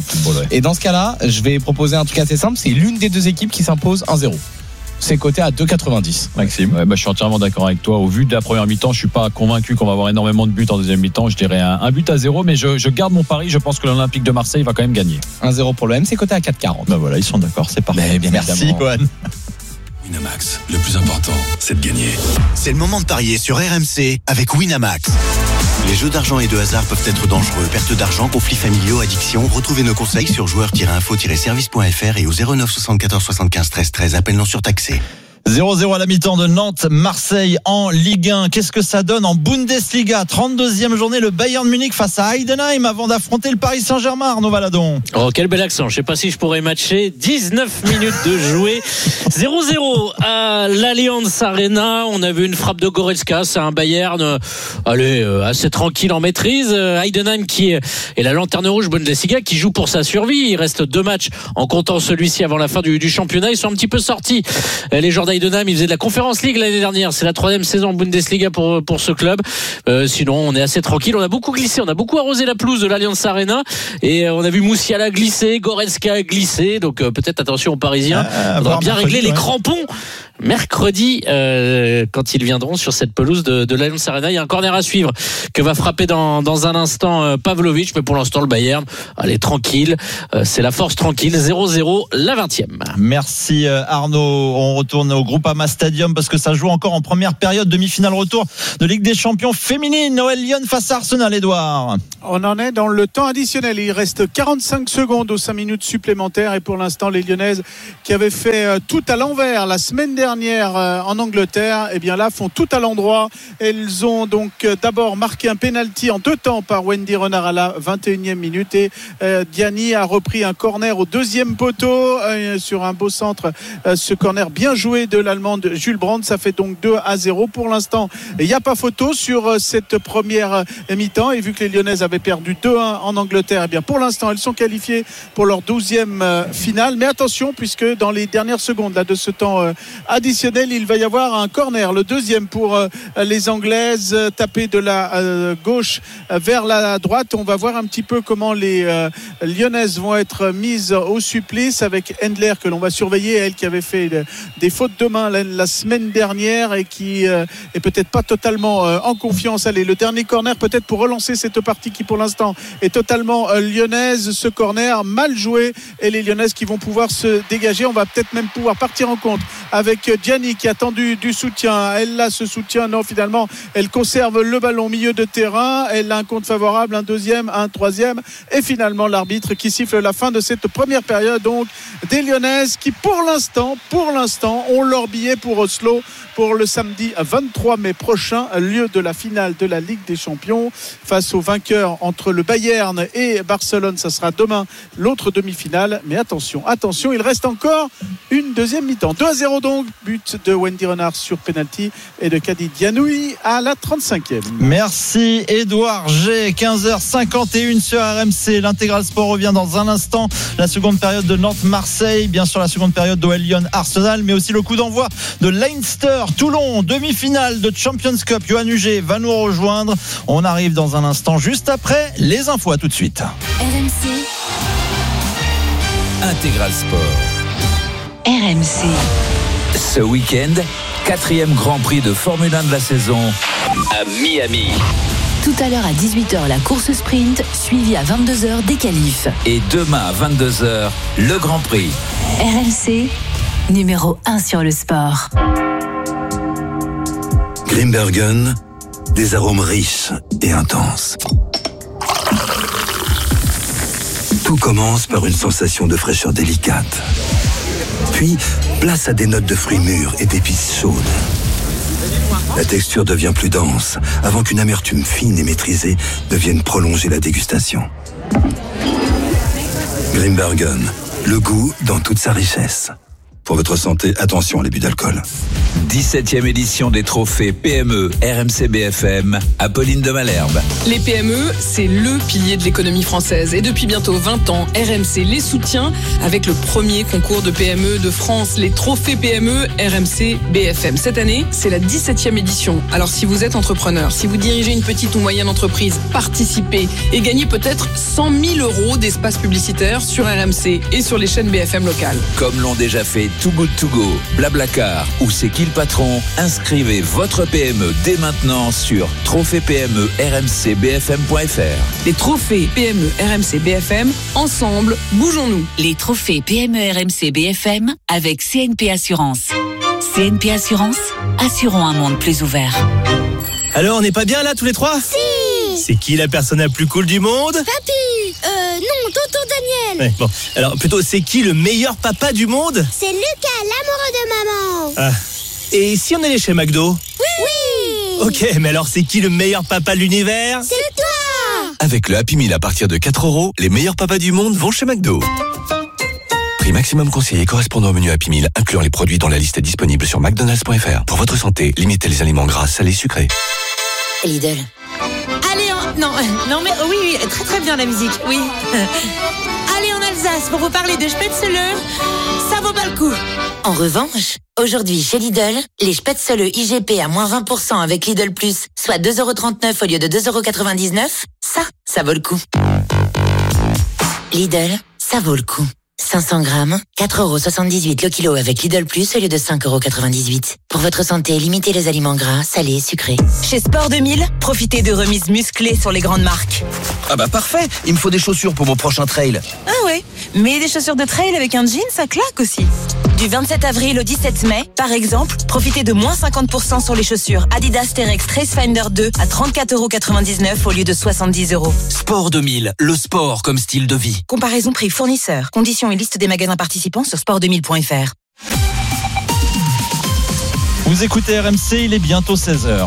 ce cas-là, je vais proposer un truc assez simple. C'est l'une des deux équipes qui s'impose 1-0. C'est coté à 2,90. Maxime. Je suis entièrement d'accord avec toi. Au vu de la première mi-temps, je suis pas convaincu qu'on va avoir énormément de buts en deuxième mi-temps. Je dirais un but à 0, mais je garde mon pari. Je pense que l'Olympique de Marseille va quand même gagner. 1-0 pour l'OM, c'est coté à 4,40. Voilà, ils sont d'accord, c'est parfait. Merci Yoann. Winamax, le plus important, c'est de gagner. C'est le moment de parier sur RMC avec Winamax. Les jeux d'argent et de hasard peuvent être dangereux. Perte d'argent, conflits familiaux, addiction. Retrouvez nos conseils sur joueurs-info-service.fr et au 09 74 75 13 13. Appel non surtaxé. 0-0 à la mi-temps de Nantes-Marseille en Ligue 1. Qu'est-ce que ça donne en Bundesliga? 32e journée, le Bayern Munich face à Heidenheim avant d'affronter le Paris Saint-Germain, Arnaud Valadon. Oh, quel bel accent. Je sais pas si je pourrais matcher. 19 minutes de jouer. 0-0 à l'Allianz Arena. On a vu une frappe de Goretzka. C'est un Bayern, assez tranquille en maîtrise. Heidenheim qui est la lanterne rouge Bundesliga qui joue pour sa survie. Il reste 2 matchs en comptant celui-ci avant la fin du championnat. Ils sont un petit peu sortis. Les joueurs d'Heidenheim, ils faisaient de la Conference League l'année dernière. C'est la 3e saison en Bundesliga pour ce club. Sinon, on est assez tranquille. On a beaucoup glissé. On a beaucoup arrosé la pelouse de l'Allianz Arena. Et on a vu Moussiala glisser, Goretzka glisser. Donc, peut-être attention aux Parisiens. Il faudra bien régler les crampons mercredi quand ils viendront sur cette pelouse de l'Allianz Arena. Il y a un corner à suivre que va frapper dans un instant Pavlovic, mais pour l'instant le Bayern allez tranquille, c'est la force tranquille. 0-0 la 20e. Merci Arnaud. On retourne au Groupama Stadium parce que ça joue encore en première période, demi-finale retour de Ligue des Champions féminine. Noël Lyon face à Arsenal. Édouard, on en est dans le temps additionnel. Il reste 45 secondes aux 5 minutes supplémentaires et pour l'instant les Lyonnaises qui avaient fait tout à l'envers la semaine dernière en Angleterre, et bien là font tout à l'endroit. Elles ont donc d'abord marqué un penalty en 2 temps par Wendy Renard à la 21e minute et Diani a repris un corner au 2e poteau sur un beau centre. Ce corner bien joué de l'Allemande Jules Brandt, ça fait donc 2-0 pour l'instant. Il n'y a pas photo sur cette première mi-temps et vu que les Lyonnaises avaient perdu 2-1 en Angleterre, et bien pour l'instant elles sont qualifiées pour leur 12e finale. Mais attention, puisque dans les dernières secondes là, de ce temps additionnel, il va y avoir un corner, le 2e pour les Anglaises, tapé de la gauche vers la droite. On va voir un petit peu comment les Lyonnaises vont être mises au supplice avec Endler que l'on va surveiller, elle qui avait fait des fautes de main la semaine dernière et qui est peut-être pas totalement en confiance. Allez, le dernier corner peut-être pour relancer cette partie qui pour l'instant est totalement lyonnaise. Ce corner mal joué et les Lyonnaises qui vont pouvoir se dégager. On va peut-être même pouvoir partir en compte avec Gianni qui a tendu du soutien. Elle a ce soutien, non, finalement elle conserve le ballon au milieu de terrain. Elle a un compte favorable, un 2e, un 3e et finalement l'arbitre qui siffle la fin de cette première période. Donc des Lyonnaises qui pour l'instant ont leur billet pour Oslo pour le samedi 23 mai prochain, lieu de la finale de la Ligue des Champions face au vainqueur entre le Bayern et Barcelone. Ça sera demain l'autre demi-finale. Mais attention, il reste encore une deuxième mi-temps. 2-0 donc, but de Wendy Renard sur penalty et de Kadi Dianoui à la 35e. Merci Édouard G. 15h51 sur RMC. L'Intégral Sport revient dans un instant. La seconde période de Nantes-Marseille, bien sûr la seconde période d'OL Lyon-Arsenal, mais aussi le coup d'envoi de Leinster-Toulon, demi-finale de Champions Cup. Yoann Huget va nous rejoindre. On arrive dans un instant, juste après les infos. À tout de suite. RMC. Intégral Sport. RMC. Ce week-end, 4e Grand Prix de Formule 1 de la saison à Miami. Tout à l'heure à 18h, la course sprint, suivie à 22h des qualifs. Et demain à 22h, le Grand Prix. RMC, numéro 1 sur le sport. Grimbergen, des arômes riches et intenses. Tout commence par une sensation de fraîcheur délicate. Puis, place à des notes de fruits mûrs et d'épices chaudes. La texture devient plus dense, avant qu'une amertume fine et maîtrisée ne vienne prolonger la dégustation. Grimbergen, le goût dans toute sa richesse. Pour votre santé, attention à l'abus d'alcool. 17e édition des trophées PME RMC BFM, Apolline de Malherbe. Les PME, c'est le pilier de l'économie française. Et depuis bientôt 20 ans, RMC les soutient avec le premier concours de PME de France, les trophées PME RMC BFM. Cette année, c'est la 17e édition. Alors si vous êtes entrepreneur, si vous dirigez une petite ou moyenne entreprise, participez et gagnez peut-être 100 000 € d'espace publicitaire sur RMC et sur les chaînes BFM locales. Comme l'ont déjà fait Too Good To Go, Blablacar ou C'est qui le patron, inscrivez votre PME dès maintenant sur trophées-PME-RMC-BFM.fr. Les trophées PME RMC BFM, ensemble, bougeons-nous. Les trophées PME RMC BFM avec CNP Assurance. CNP Assurance, assurons un monde plus ouvert. Alors, on n'est pas bien là tous les trois ? Si, C'est qui la personne la plus cool du monde? Papy. Non, tonton Daniel. Ouais, bon, alors plutôt, c'est qui le meilleur papa du monde? C'est Lucas, l'amoureux de maman. Ah. Et si on allait chez McDo? Oui. Ok, mais alors c'est qui le meilleur papa de l'univers? C'est toi. Avec le Happy Meal à partir de 4 €, les meilleurs papas du monde vont chez McDo. Prix maximum conseillé correspondant au menu Happy Meal, incluant les produits dans la liste disponible sur McDonald's.fr. Pour votre santé, limitez les aliments gras, salés, sucrés. Lidl. Allez, non, mais oui, très très bien la musique, oui. Allez en Alsace pour vous parler de Spätzle, ça vaut pas le coup. En revanche, aujourd'hui chez Lidl, les Spätzle IGP à moins 20% avec Lidl Plus, soit 2,39 € au lieu de 2,99 €, ça vaut le coup. Lidl, ça vaut le coup. 500 grammes, 4,78 € le kilo avec Lidl Plus au lieu de 5,98 €. Pour votre santé, limitez les aliments gras, salés et sucrés. Chez Sport 2000, profitez de remises musclées sur les grandes marques. Ah bah parfait, il me faut des chaussures pour mon prochain trail. Ah ouais, mais des chaussures de trail avec un jean, ça claque aussi. Du 27 avril au 17 mai, par exemple, profitez de moins 50% sur les chaussures Adidas Terex Tracefinder 2 à 34,99 € au lieu de 70 €. Sport 2000, le sport comme style de vie. Comparaison prix fournisseur. Conditions et liste des magasins participants sur sport2000.fr. Vous écoutez RMC, il est bientôt 16h.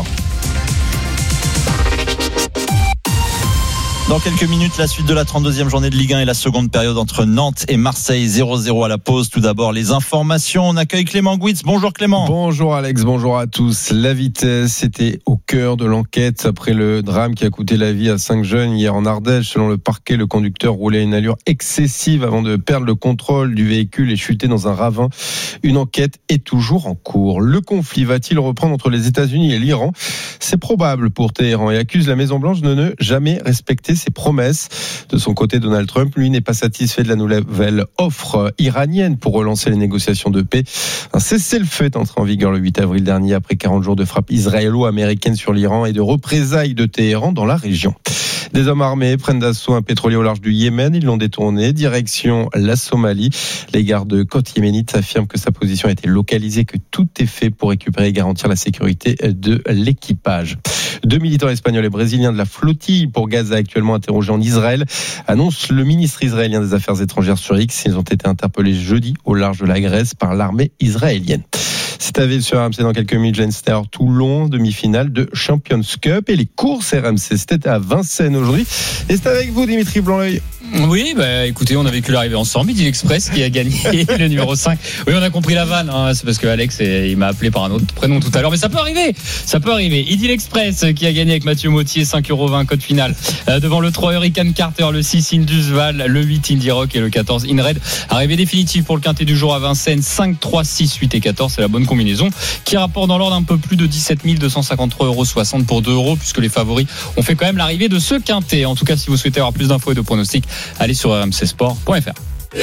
Dans quelques minutes, la suite de la 32e journée de Ligue 1 et la seconde période entre Nantes et Marseille, 0-0 à la pause. Tout d'abord, les informations. On accueille Clément Gouitz. Bonjour Clément. Bonjour Alex, bonjour à tous. La vitesse était au cœur de l'enquête après le drame qui a coûté la vie à 5 jeunes hier en Ardèche. Selon le parquet, le conducteur roulait à une allure excessive avant de perdre le contrôle du véhicule et chuter dans un ravin. Une enquête est toujours en cours. Le conflit va-t-il reprendre entre les États-Unis et l'Iran? C'est probable pour Téhéran et accuse la Maison-Blanche de ne jamais respecter ses promesses. De son côté, Donald Trump, lui, n'est pas satisfait de la nouvelle offre iranienne pour relancer les négociations de paix. Un cessez-le-feu est entré en vigueur le 8 avril dernier après 40 jours de frappe israélo-américaine sur l'Iran et de représailles de Téhéran dans la région. Des hommes armés prennent d'assaut un pétrolier au large du Yémen. Ils l'ont détourné, direction la Somalie. Les gardes-côtes yéménites affirment que sa position a été localisée, que tout est fait pour récupérer et garantir la sécurité de l'équipage. 2 militants espagnols et brésiliens de la flottille pour Gaza actuellement interrogés en Israël, annonce le ministre israélien des Affaires étrangères sur X. Ils ont été interpellés jeudi au large de la Grèce par l'armée israélienne. C'est à ville sur RMC dans quelques minutes. Leinster Toulon, demi-finale de Champions Cup. Et les courses RMC, c'était à Vincennes aujourd'hui. Et c'est avec vous, Dimitri Blanc-L'Oeil. Oui, écoutez, on a vécu l'arrivée ensemble. Midi Express qui a gagné le numéro 5. Oui, on a compris la vanne. C'est parce que Alex, il m'a appelé par un autre prénom tout à l'heure. Mais ça peut arriver. Idyll Express qui a gagné avec Mathieu Mauthier, 5,20 € code final. Devant le 3 Hurricane Carter, le 6 Indus Val, le 8 Indie Rock et le 14 Inred. Arrivée définitive pour le quintet du jour à Vincennes. 5, 3, 6, 8 et 14. C'est la bonne combinaison qui rapporte dans l'ordre un peu plus de 17 253,60 € pour 2 € puisque les favoris ont fait quand même l'arrivée de ce quintet. En tout cas, si vous souhaitez avoir plus d'infos et de pronostics, allez sur rmcsport.fr.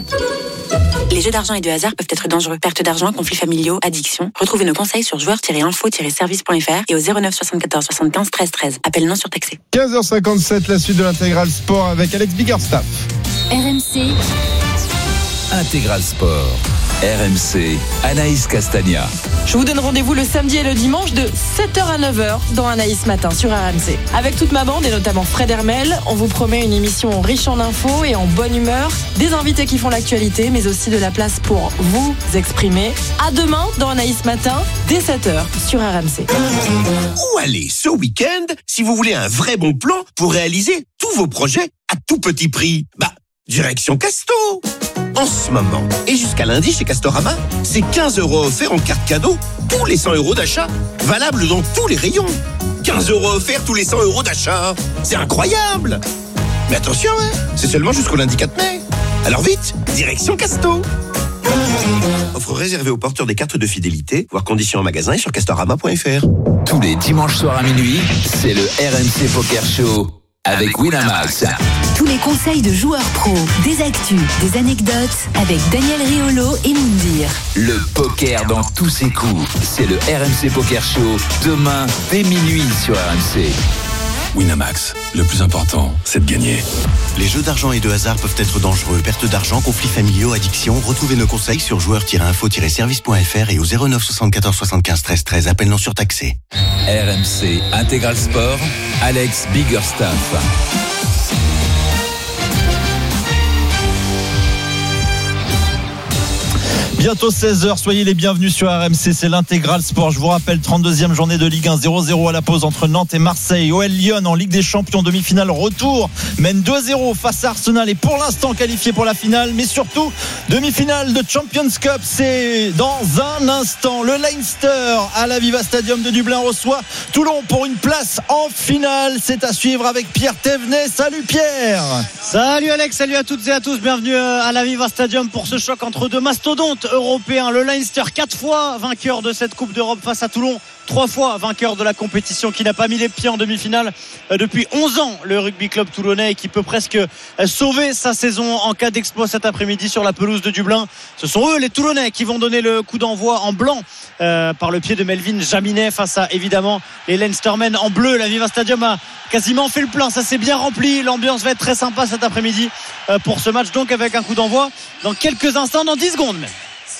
Les jeux d'argent et de hasard peuvent être dangereux. Perte d'argent, conflits familiaux, addiction. Retrouvez nos conseils sur joueurs-info-service.fr et au 09 74 75 13 13. Appel non surtaxé. 15h57, la suite de l'intégral sport avec Alex Biggerstaff. RMC Intégral Sport. RMC, Anaïs Castagna. Je vous donne rendez-vous le samedi et le dimanche de 7h à 9h dans Anaïs Matin sur RMC. Avec toute ma bande et notamment Fred Hermel, on vous promet une émission riche en infos et en bonne humeur, des invités qui font l'actualité, mais aussi de la place pour vous exprimer. À demain dans Anaïs Matin, dès 7h sur RMC. Où aller ce week-end si vous voulez un vrai bon plan pour réaliser tous vos projets à tout petit prix? Direction Casto. En ce moment, et jusqu'à lundi chez Castorama, c'est 15 € offerts en carte cadeau tous les 100 € d'achat. Valable dans tous les rayons. 15 € offerts tous les 100 € d'achat. C'est incroyable. Mais attention, c'est seulement jusqu'au lundi 4 mai. Alors vite, direction Casto. Offre réservée aux porteurs des cartes de fidélité, voir conditions en magasin et sur castorama.fr. Tous les dimanches soirs à minuit, c'est le RMC Poker Show avec Winamax. Tous les conseils de joueurs pros, des actus, des anecdotes avec Daniel Riolo et Moundir. Le poker dans tous ses coups, c'est le RMC Poker Show demain dès minuit sur RMC. Winamax, le plus important, c'est de gagner. Les jeux d'argent et de hasard peuvent être dangereux. Perte d'argent, conflits familiaux, addiction. Retrouvez nos conseils sur joueurs-info-service.fr et au 09 74 75 13 13. Appel non surtaxé. RMC Intégral Sport, Alex Biggerstaff. Bientôt 16h, soyez les bienvenus sur RMC, c'est l'Intégral Sport. Je vous rappelle, 32e journée de Ligue 1, 0-0 à la pause entre Nantes et Marseille. OL Lyon en Ligue des Champions, demi-finale retour, mène 2-0 face à Arsenal et pour l'instant qualifié pour la finale, mais surtout demi-finale de Champions Cup. C'est dans un instant. Le Leinster à l'Aviva Stadium de Dublin reçoit Toulon pour une place en finale. C'est à suivre avec Pierre Thévenet. Salut Pierre. Salut Alex, salut à toutes et à tous. Bienvenue à l'Aviva Stadium pour ce choc entre deux mastodontes européen. Le Leinster, 4 fois vainqueur de cette Coupe d'Europe face à Toulon, 3 fois vainqueur de la compétition, qui n'a pas mis les pieds en demi-finale depuis 11 ans. Le rugby club toulonnais qui peut presque sauver sa saison en cas d'exploit cet après-midi sur la pelouse de Dublin. Ce sont eux, les Toulonnais, qui vont donner le coup d'envoi en blanc par le pied de Melvin Jaminet face à évidemment les Leinstermen en bleu. La Viva Stadium a quasiment fait le plein, ça s'est bien rempli. L'ambiance va être très sympa cet après-midi pour ce match, donc avec un coup d'envoi dans quelques instants, dans 10 secondes même.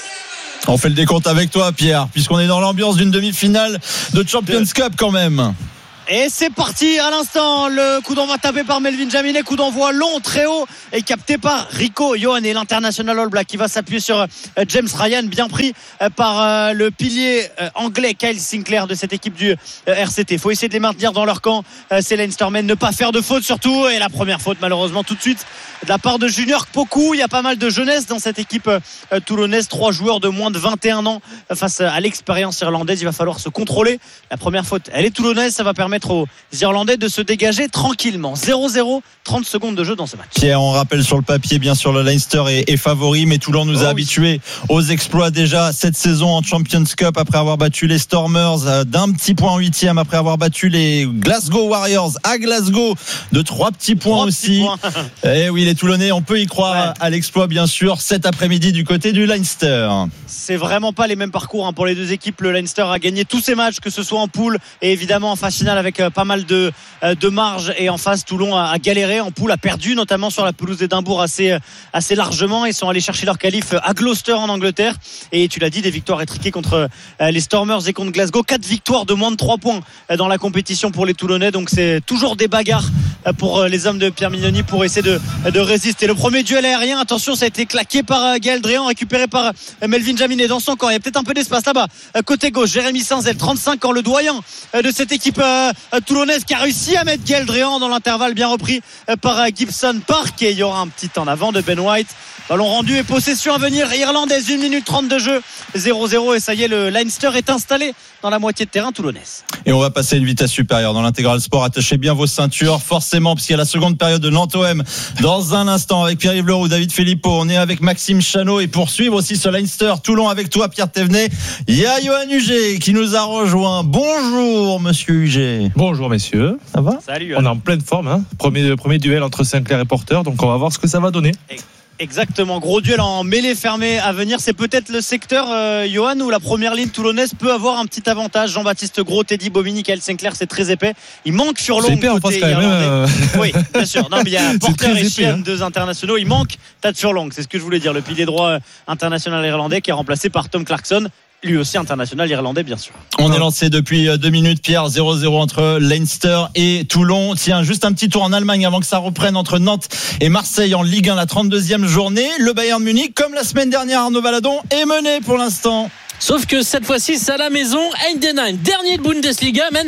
On fait le décompte avec toi Pierre, puisqu'on est dans l'ambiance d'une demi-finale de Champions Cup quand même. Et c'est parti à l'instant. Le coup d'envoi tapé par Melvin Jaminet. Coup d'envoi long, très haut et capté par Rico Ioane et l'international All Black qui va s'appuyer sur James Ryan, bien pris par le pilier anglais Kyle Sinclair de cette équipe du RCT. Il faut essayer de les maintenir dans leur camp, ces Leinstermen, ne pas faire de faute surtout. Et la première faute malheureusement tout de suite de la part de Junior Poku. Il y a pas mal de jeunesse dans cette équipe toulonnaise, 3 joueurs de moins de 21 ans face à l'expérience irlandaise. Il va falloir se contrôler. La première faute, elle est toulonnaise, ça va permettre aux Irlandais de se dégager tranquillement. 0-0, 30 secondes de jeu dans ce match. Pierre, on rappelle sur le papier, bien sûr, le Leinster est favori, mais Toulon nous a habitués aux exploits déjà cette saison en Champions Cup après avoir battu les Stormers d'un petit point en 8e, après avoir battu les Glasgow Warriors à Glasgow de 3 petits points aussi. Et oui, les Toulonnais, on peut y croire à l'exploit, bien sûr, cet après-midi du côté du Leinster. C'est vraiment pas les mêmes parcours pour les deux équipes. Le Leinster a gagné tous ses matchs, que ce soit en poule et évidemment en phase finale avec pas mal de marge, et en face Toulon a galéré en poule, a perdu notamment sur la pelouse d'Édimbourg assez largement. Ils sont allés chercher leur qualif à Gloucester en Angleterre, et tu l'as dit, des victoires étriquées contre les Stormers et contre Glasgow. 4 victoires de moins de 3 points dans la compétition pour les Toulonnais, donc c'est toujours des bagarres pour les hommes de Pierre Mignoni pour essayer de résister. Le premier duel aérien, attention, ça a été claqué par Gaël Dréan, récupéré par Melvin Jaminet dans son camp. Il y a peut-être un peu d'espace là-bas côté gauche. Jérémy Saint-Zel, 35 ans, le doyen de cette équipe toulonnaise, qui a réussi à mettre Gaël Dréan dans l'intervalle, bien repris par Gibson Park, et il y aura un petit en avant de Ben White. Ballon rendu et possession à venir irlandaise, 1 minute 30 de jeu, 0-0, et ça y est, le Leinster est installé dans la moitié de terrain toulonnaise. Et on va passer à une vitesse supérieure dans l'Intégral Sport. Attachez bien vos ceintures, forcément, puisqu'il y a la seconde période de Nantes-OM dans un instant avec Pierre-Yves Leroux, David Filippo. On est avec Maxime Chanot, et pour suivre aussi ce Leinster Toulon avec toi, Pierre Thévenet, il y a Johan Huget qui nous a rejoint. Bonjour monsieur Huget. Bonjour messieurs. Ça va? Salut. On est en pleine forme, hein. Premier duel entre Sinclair et Porter, donc on va voir ce que ça va donner. Exactement, gros duel en mêlée fermée à venir. C'est peut-être le secteur, Johan, où la première ligne toulonnaise peut avoir un petit avantage. Jean-Baptiste Gros, Teddy Bobigny, Kyle Sinclair, c'est très épais. Il manque Furlong. C'est épais en face quand même. Oui, bien sûr. Non, mais il y a Porter et Sheehan, deux internationaux. Il manque Tad Furlong, c'est ce que je voulais dire. Le pilier droit international irlandais qui est remplacé par Tom Clarkson, lui aussi international irlandais, bien sûr. On est lancé depuis 2 minutes, Pierre. 0-0 entre Leinster et Toulon. Tiens, juste un petit tour en Allemagne avant que ça reprenne entre Nantes et Marseille en Ligue 1, la 32e journée. Le Bayern Munich, comme la semaine dernière, Arnaud Valadon, est mené pour l'instant. Sauf que cette fois-ci, c'est à la maison. Heidenheim, dernier de Bundesliga, mène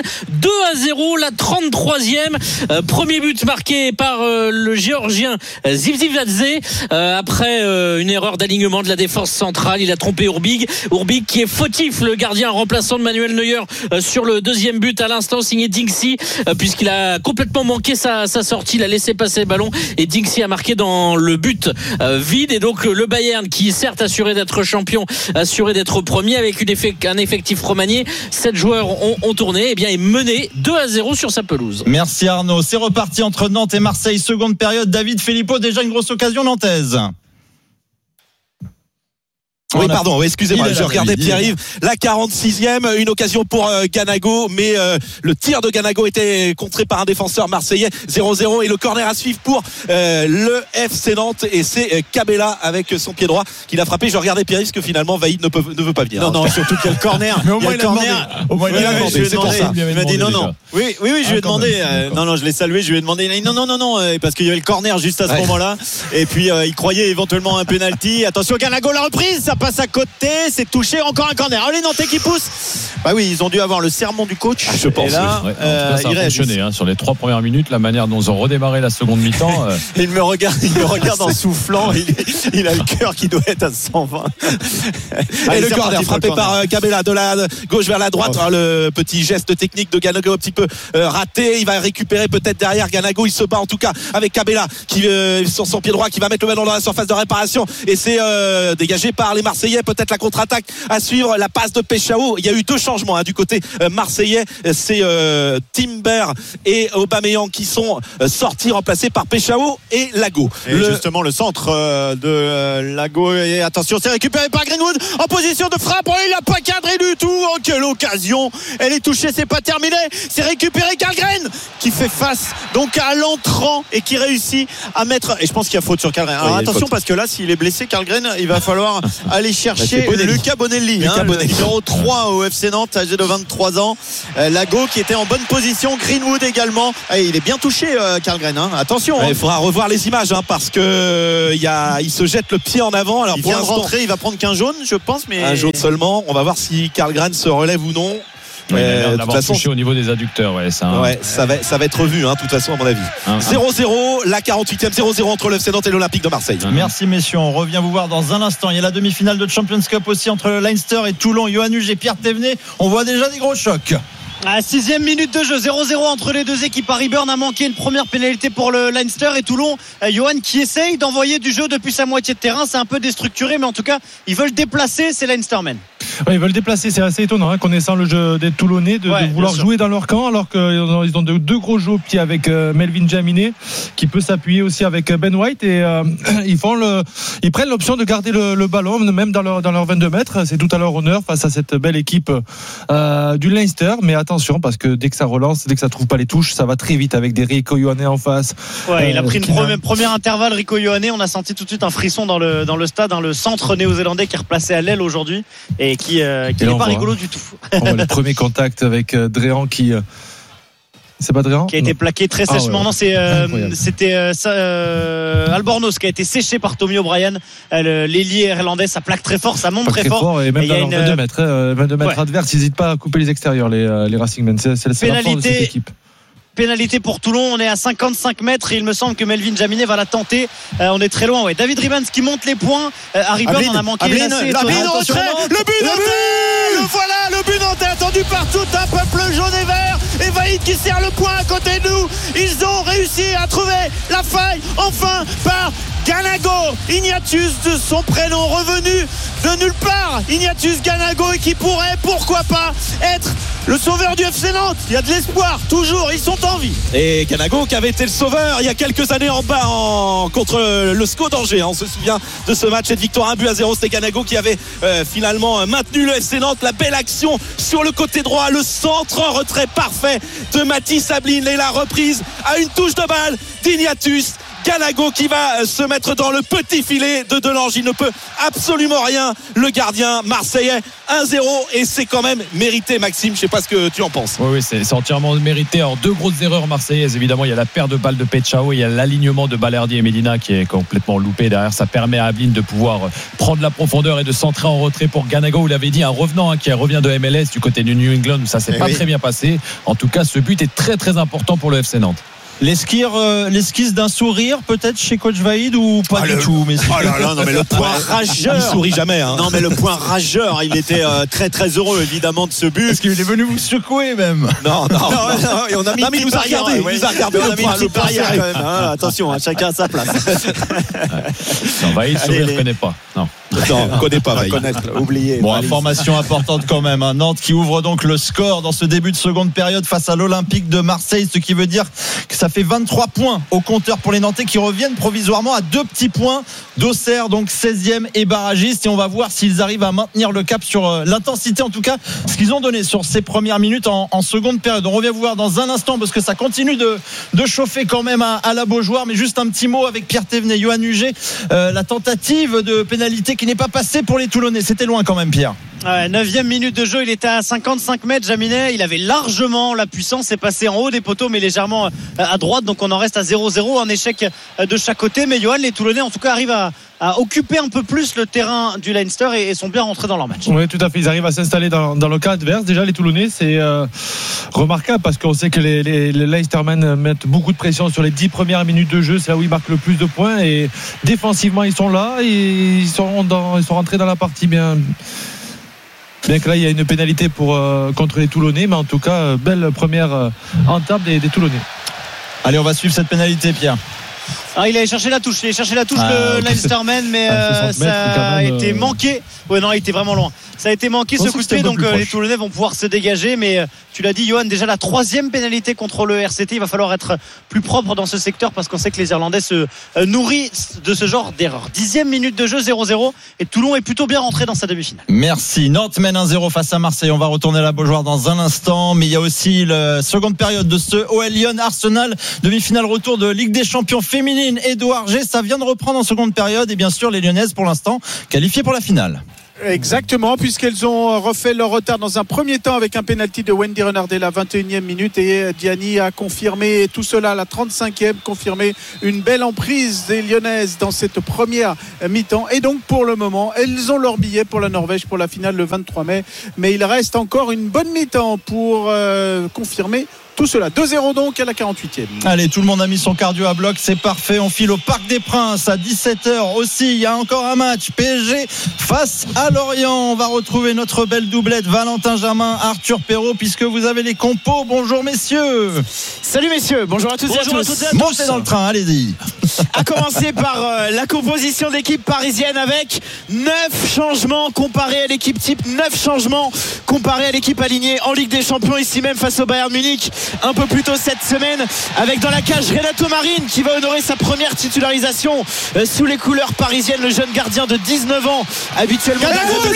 2-0, la 33e. Premier but marqué par le Géorgien Zivzivadze. Après une erreur d'alignement de la défense centrale, il a trompé Urbig. Urbig qui est fautif, le gardien remplaçant de Manuel Neuer sur le deuxième but à l'instant, signé Dinksy, puisqu'il a complètement manqué sa sortie. Il a laissé passer le ballon et Dinksy a marqué dans le but vide. Et donc le Bayern, qui est certes assuré d'être champion, assuré d'être premier, avec un effectif remanié, 7 joueurs ont tourné, et bien est mené 2-0 sur sa pelouse. Merci Arnaud. C'est reparti entre Nantes et Marseille, seconde période. David Filippo, déjà une grosse occasion nantaise. Oui, pardon, excusez-moi, je regardais Pierre-Yves. La 46e, une occasion pour Ganago, mais le tir de Ganago était contré par un défenseur marseillais. 0-0 et le corner à suivre pour le FC Nantes, et c'est Cabella avec son pied droit qui l'a frappé. Je regardais Pierre-Yves, parce que finalement Vaïd ne veut pas venir. Non, surtout qu'il y a le corner. Mais au moins il a demandé. Au moins il a demandé, c'est pour ça. Il m'a dit non. Oui, je lui ai demandé. Non, je l'ai salué, je lui ai demandé. Non, parce qu'il y avait le corner juste à ce moment-là. Et puis il croyait éventuellement un penalty. Attention, Ganago, la reprise, ça passe à côté, c'est touché, encore un corner. Les Nantais qui poussent. Bah oui, ils ont dû avoir le serment du coach. Je pense. Et là, en tout cas, ça a fonctionné sur les 3 premières minutes, la manière dont ils ont redémarré la seconde mi-temps. Il me regarde en soufflant. Il a le cœur qui doit être à 120. Et le corner frappé par Cabella de la gauche vers la droite. Le petit geste technique de Ganago un petit peu raté. Il va récupérer peut-être derrière. Ganago, il se bat en tout cas avec Cabella qui sur son pied droit, qui va mettre le ballon dans la surface de réparation, et c'est dégagé par les Marseillais. Peut-être la contre-attaque à suivre, la passe de Péchao. Il y a eu 2 changements du côté marseillais. C'est Timber et Aubameyang qui sont sortis, remplacés par Péchao et Lago. Justement le centre de Lago, et attention, c'est récupéré par Greenwood en position de frappe. Il n'a pas cadré du tout. Quelle occasion, elle est touchée, c'est pas terminé, c'est récupéré. Karlgren qui fait face donc à l'entrant et qui réussit à mettre, et je pense qu'il y a faute sur Karlgren. Alors attention, parce que là, s'il est blessé, Karlgren, il va falloir aller chercher Lucas Bonelli, le numéro 3 au FC Nantes, âgé de 23 ans. Lago qui était en bonne position, Greenwood également. Il est bien touché, Karlgren, attention. Il faudra revoir les images, parce que il se jette le pied en avant. Alors il vient de rentrer, il va prendre qu'un jaune, je pense, mais un jaune seulement. On va voir si Karlgren se relève ou non. Il a l'air d'avoir touché au niveau des adducteurs. Ça va être revu, de toute façon, à mon avis. 0-0, la 48e, 0-0 entre le FC Nantes et l'Olympique de Marseille. Merci messieurs, on revient vous voir dans un instant. Il y a la demi-finale de Champions Cup aussi entre Leinster et Toulon. Yoann Huget et Pierre Thévenet, on voit déjà des gros chocs. À 6e minute de jeu, 0-0 entre les deux équipes. Harry Burn a manqué une première pénalité pour le Leinster, et Toulon, Johan, qui essaye d'envoyer du jeu depuis sa moitié de terrain. C'est un peu déstructuré, mais en tout cas ils veulent déplacer ces Leinstermen. Ils veulent déplacer, c'est assez étonnant, connaissant le jeu des Toulonnais, de vouloir jouer dans leur camp, alors qu'ils ont 2 gros jeux au pied avec Melvin Jaminet, qui peut s'appuyer aussi avec Ben White, et ils prennent l'option de garder le ballon même dans leur 22 mètres. C'est tout à leur honneur face à cette belle équipe du Leinster, mais attention, parce que dès que ça relance, dès que ça trouve pas les touches, ça va très vite avec des Rico Ioane en face. Il a pris une première intervalle, Rico Ioane. On a senti tout de suite un frisson dans le stade, le centre néo-zélandais qui est replacé à l'aile aujourd'hui et qui n'est pas rigolo du tout. On voit le premier contact avec Dréan qui... C'est pas Dréan qui a été plaqué très sèchement. Non, c'était Albornoz qui a été séché par Tommy O'Brien. L'ailier irlandais, ça plaque très fort, ça monte très fort. Et même dans 22 mètres adverses, ils n'hésitent pas à couper les extérieurs, les Racing Men. C'est la force de cette équipe. Pénalité pour Toulon, on est à 55 mètres et il me semble que Melvin Jaminet va la tenter. On est très loin. David Ribans qui monte les points. Harry Burn en a manqué. Le but nantais attendu par tout un peuple jaune et vert. Et Vaïd qui serre le point à côté de nous. Ils ont réussi à trouver la faille enfin par Ganago, Ignatius de son prénom, revenu de nulle part. Ignatius Ganago, et qui pourrait, pourquoi pas, être le sauveur du FC Nantes. Il y a de l'espoir, toujours, ils sont en vie. Et Ganago qui avait été le sauveur il y a quelques années contre le SCO d'Angers. On se souvient de ce match, cette victoire 1-0. C'était Ganago qui avait finalement maintenu le FC Nantes. La belle action sur le côté droit, le centre en retrait parfait de Mathis Ablin, et la reprise à une touche de balle d'Ignatius Ganago qui va se mettre dans le petit filet de Delange. Il ne peut absolument rien, le gardien marseillais. 1-0, et c'est quand même mérité, Maxime. Je sais pas ce que tu en penses. Oui, c'est entièrement mérité. Alors, 2 grosses erreurs marseillaises. Évidemment, il y a la paire de balles de Péchao, il y a l'alignement de Balerdi et Medina qui est complètement loupé derrière. Ça permet à Ablin de pouvoir prendre la profondeur et de centrer en retrait pour Ganago. Vous l'avez dit, un revenant qui revient de MLS du côté du New England, où ça s'est pas très bien passé. En tout cas, ce but est très très important pour le FC Nantes. L'esquisse d'un sourire peut-être chez coach Vaïd, ou pas du tout, mais non, mais le point rageur, il sourit jamais, Non, mais le point rageur, il était très très heureux évidemment de ce but. Parce qu'il est venu vous secouer même. Non, et on a mis il nous a regardé, on a mis une petite barrière quand même. Attention, chacun à sa place. Vaïd sourire, je connais pas. Non. Non, on connaît pas. Oubliez. Bon, information importante quand même. Nantes qui ouvre donc le score dans ce début de seconde période face à l'Olympique de Marseille, ce qui veut dire que ça fait 23 points au compteur pour les Nantais qui reviennent provisoirement à 2 petits points d'Auxerre, donc 16e et barragiste. Et on va voir s'ils arrivent à maintenir le cap sur l'intensité, en tout cas ce qu'ils ont donné sur ces premières minutes en seconde période. On revient vous voir dans un instant parce que ça continue de chauffer quand même à la Beaujoire. Mais juste un petit mot avec Pierre Thévenet, Johan Huget, la tentative de pénalité qui n'est pas passée pour les Toulonnais. C'était loin quand même, Pierre. 9e minute de jeu, il était à 55 mètres, Jaminet, il avait largement la puissance, c'est passé en haut des poteaux mais légèrement à droite, donc on en reste à 0-0, un échec de chaque côté. Mais Johan, les Toulonnais en tout cas arrivent à occuper un peu plus le terrain du Leinster et sont bien rentrés dans leur match. Oui, tout à fait, ils arrivent à s'installer dans le cas adverse. Déjà les Toulonnais, c'est remarquable parce qu'on sait que les Leinstermen mettent beaucoup de pression sur les 10 premières minutes de jeu, c'est là où ils marquent le plus de points, et défensivement ils sont là et ils sont rentrés dans la partie bien que là il y a une pénalité contre les Toulonnais, mais en tout cas belle première entame des Toulonnais. Allez, on va suivre cette pénalité, Pierre. Il allait chercher la touche, le Leinsterman, mais ça a été manqué. Ouais, non, il était vraiment loin. Ça a été manqué ce coup de pied, donc les Toulonnais vont pouvoir se dégager. Mais tu l'as dit, Johan, déjà la 3e pénalité contre le RCT. Il va falloir être plus propre dans ce secteur parce qu'on sait que les Irlandais se nourrissent de ce genre d'erreur. 10e minute de jeu, 0-0, et Toulon est plutôt bien rentré dans sa demi-finale. Merci. Nantes mène 1-0 face à Marseille. On va retourner à la Beaujoire dans un instant, mais il y a aussi la seconde période de ce OL Lyon Arsenal, demi-finale retour de Ligue des Champions féminine. Édouard G, ça vient de reprendre en seconde période, et bien sûr les Lyonnaises pour l'instant qualifiées pour la finale. Exactement, puisqu'elles ont refait leur retard dans un premier temps avec un pénalty de Wendy Renardel à la 21e minute, et Diani a confirmé tout cela à la 35e, confirmé une belle emprise des Lyonnaises dans cette première mi-temps. Et donc pour le moment, elles ont leur billet pour la Norvège pour la finale le 23 mai, mais il reste encore une bonne mi-temps pour confirmer tout cela. 2-0 donc à la 48e. Allez, tout le monde a mis son cardio à bloc, c'est parfait. On file au Parc des Princes à 17h aussi. Il y a encore un match, PSG face à Lorient. On va retrouver notre belle doublette Valentin Jamin, Arthur Perrault, puisque vous avez les compos. Bonjour messieurs. Salut messieurs, bonjour à tous et à tous. Montez dans le train, allez-y. À commencer par la composition d'équipe parisienne avec 9 changements comparés à l'équipe type, 9 changements comparés à l'équipe alignée en Ligue des Champions ici même face au Bayern Munich un peu plus tôt cette semaine, avec dans la cage Renato Marin qui va honorer sa première titularisation sous les couleurs parisiennes, le jeune gardien de 19 ans habituellement.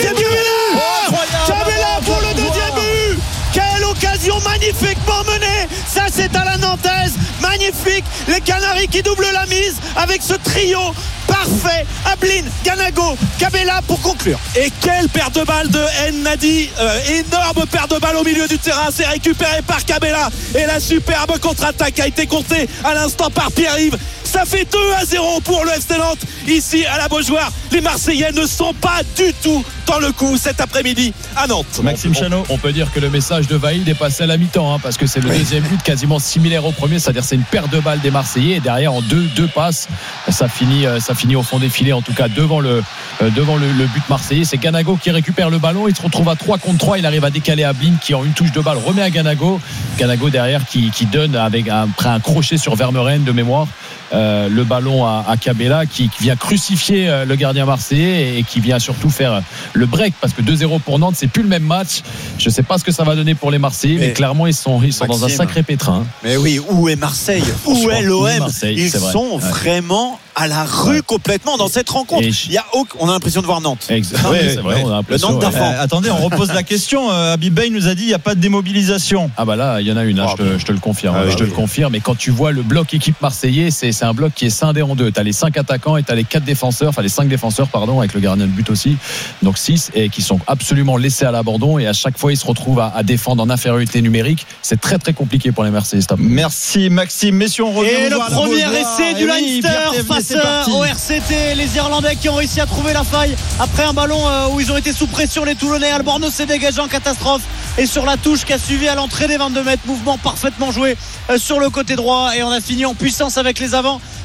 Cabella pour le deuxième but. Quelle occasion magnifiquement menée. Ça c'est à la nantaise, magnifique. Les Canaries qui doublent la mise avec ce trio parfait. Ablin, Ganago, Cabella pour conclure. Et quelle perte de balle de Nnadi, énorme perte de balle au milieu du terrain, c'est récupéré par Cabella, et la superbe contre-attaque a été comptée à l'instant par Pierre-Yves. Ça fait 2-0 pour le FC Nantes ici à la Beaujoire. Les Marseillais ne sont pas du tout dans le coup cet après-midi à Nantes. Maxime Chanot. On peut dire que le message de Vaïd est passé à la mi-temps, parce que c'est le deuxième but quasiment similaire au premier, c'est-à-dire c'est une perte de balle des Marseillais, et derrière en deux passes ça finit au fond des filets, en tout cas devant le but marseillais. C'est Ganago qui récupère le ballon, il se retrouve à 3 contre 3, il arrive à décaler Ablin qui en une touche de balle remet à Ganago derrière qui donne après un crochet sur Vermeuren de mémoire le ballon à Cabella qui vient crucifier le gardien marseillais et qui vient surtout faire le break, parce que 2-0 pour Nantes, c'est plus le même match. Je sais pas ce que ça va donner pour les Marseillais, mais clairement ils sont dans un sacré pétrin. Mais oui, où est Marseille, où est l'OM? Ils sont vraiment à la rue complètement dans cette rencontre. On a l'impression de voir Nantes. Exactement. C'est vrai, on a l'impression. Nantes d'enfant. Attendez, on repose la question. Habib Bey nous a dit il n'y a pas de démobilisation. Ah bah là, il y en a une, je te le confirme. Je te le confirme. Et quand tu vois le bloc équipe marseillais, c'est un bloc qui est scindé en deux. Tu as les 5 attaquants et tu as les 4 défenseurs, enfin les 5 défenseurs, pardon, avec le gardien de but aussi. Donc 6, et qui sont absolument laissés à l'abandon, et à chaque fois ils se retrouvent à défendre en infériorité numérique. C'est très très compliqué pour les Marseillais. Merci Maxime. Messieurs, on revient. Et le premier essai du Leinster face au RCT. Les Irlandais qui ont réussi à trouver la faille après un ballon où ils ont été sous pression, les Toulonnais. Albornoz s'est dégagé en catastrophe, et sur la touche qui a suivi à l'entrée des 22 mètres, mouvement parfaitement joué sur le côté droit, et on a fini en puissance avec les avants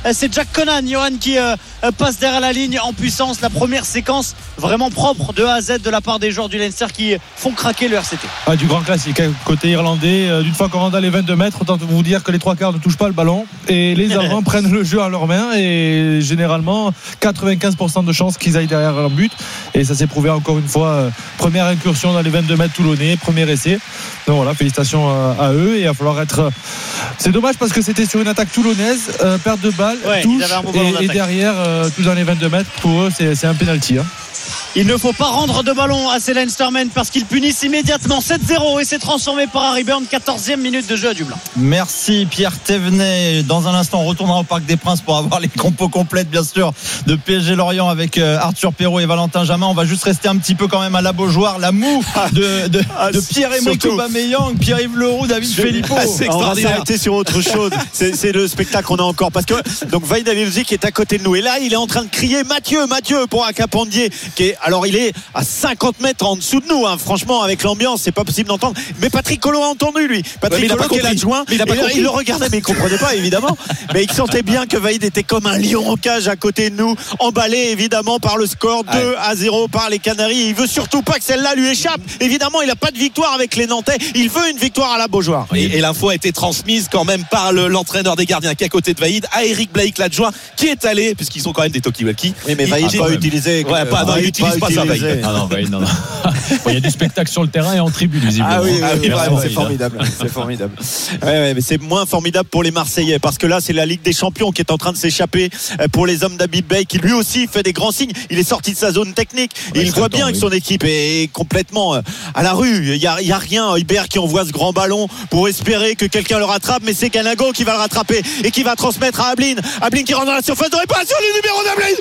c'est Jack Conan, Johan, qui passe derrière la ligne en puissance. La première séquence vraiment propre de A à Z de la part des joueurs du Leinster qui font craquer le RCT. Du grand classique, côté irlandais. D'une fois qu'on rentre dans les 22 mètres, autant vous dire que les trois quarts ne touchent pas le ballon et les avants prennent le jeu à leurs mains et généralement 95% de chances qu'ils aillent derrière leur but, et ça s'est prouvé encore une fois. Première incursion dans les 22 mètres toulonnais, premier essai. Donc voilà, félicitations à eux, et il va falloir être. C'est dommage parce que c'était sur une attaque toulonnaise, perte de balle, touche, et derrière tout dans les 22 mètres, pour eux c'est un penalty. Il ne faut pas rendre de ballon à ces Leinstermen parce qu'ils punissent immédiatement. 7-0 et c'est transformé par Harry Byrne. 14e minute de jeu à Dublin. Merci Pierre Thévenet. Dans un instant, on retournera au Parc des Princes pour avoir les compos complètes, bien sûr, de PSG Lorient avec Arthur Perrault et Valentin Jamin. On va juste rester un petit peu quand même à la Beaujoire. La moue de Pierre-Emerick Aubameyang, Pierre-Yves Leroux, David Filippo. On va s'arrêter sur autre chose. C'est le spectacle qu'on a encore. Parce que donc Vaïd Halilhodzic est à côté de nous. Et là, il est en train de crier Mathieu pour Akapandier, qui est. Alors il est à 50 mètres en dessous de nous, franchement, avec l'ambiance c'est pas possible d'entendre, mais Patrick Collot a entendu, lui. Patrick Collot qui est l'adjoint, il le regardait mais il comprenait pas évidemment, mais il sentait bien que Vaïd était comme un lion en cage à côté de nous, emballé évidemment par le score 2-0 par les Canaries. Il veut surtout pas que celle-là lui échappe. Évidemment il a pas de victoire avec les Nantais, il veut une victoire à la Beaujoire. Et l'info a été transmise quand même par l'entraîneur des gardiens qui est à côté de Vaïd à Eric Blake, l'adjoint, qui est allé, puisqu'ils sont quand même des talkie-walkie. Oui, mais Vaïd pas utilisé. Il utilise pas ça, Vaïd. Non. Il y a du spectacle sur le terrain et en tribune, visiblement. Vraiment, c'est formidable. C'est formidable. Mais c'est moins formidable pour les Marseillais parce que là, c'est la Ligue des Champions qui est en train de s'échapper pour les hommes d'Habib Bey, qui lui aussi fait des grands signes. Il est sorti de sa zone technique et il voit bien que son équipe est complètement à la rue. Il y a rien. Hubert qui envoie ce grand ballon pour espérer que quelqu'un le rattrape, mais c'est Ganago qui va le rattraper et qui va transmettre à Ablin. Ablin qui rentre dans la surface de réparation. Le numéro d'Ablin.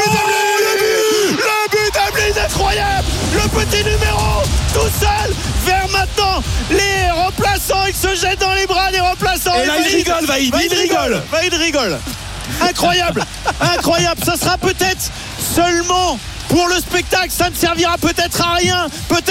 Le but d'Ablin, incroyable. Le petit numéro tout seul vers maintenant les remplaçants. Il se jette dans les bras des remplaçants. Et là il rigole, Vaïd rigole. Incroyable. Ça sera peut-être seulement pour le spectacle. Ça ne servira peut-être à rien. Peut-être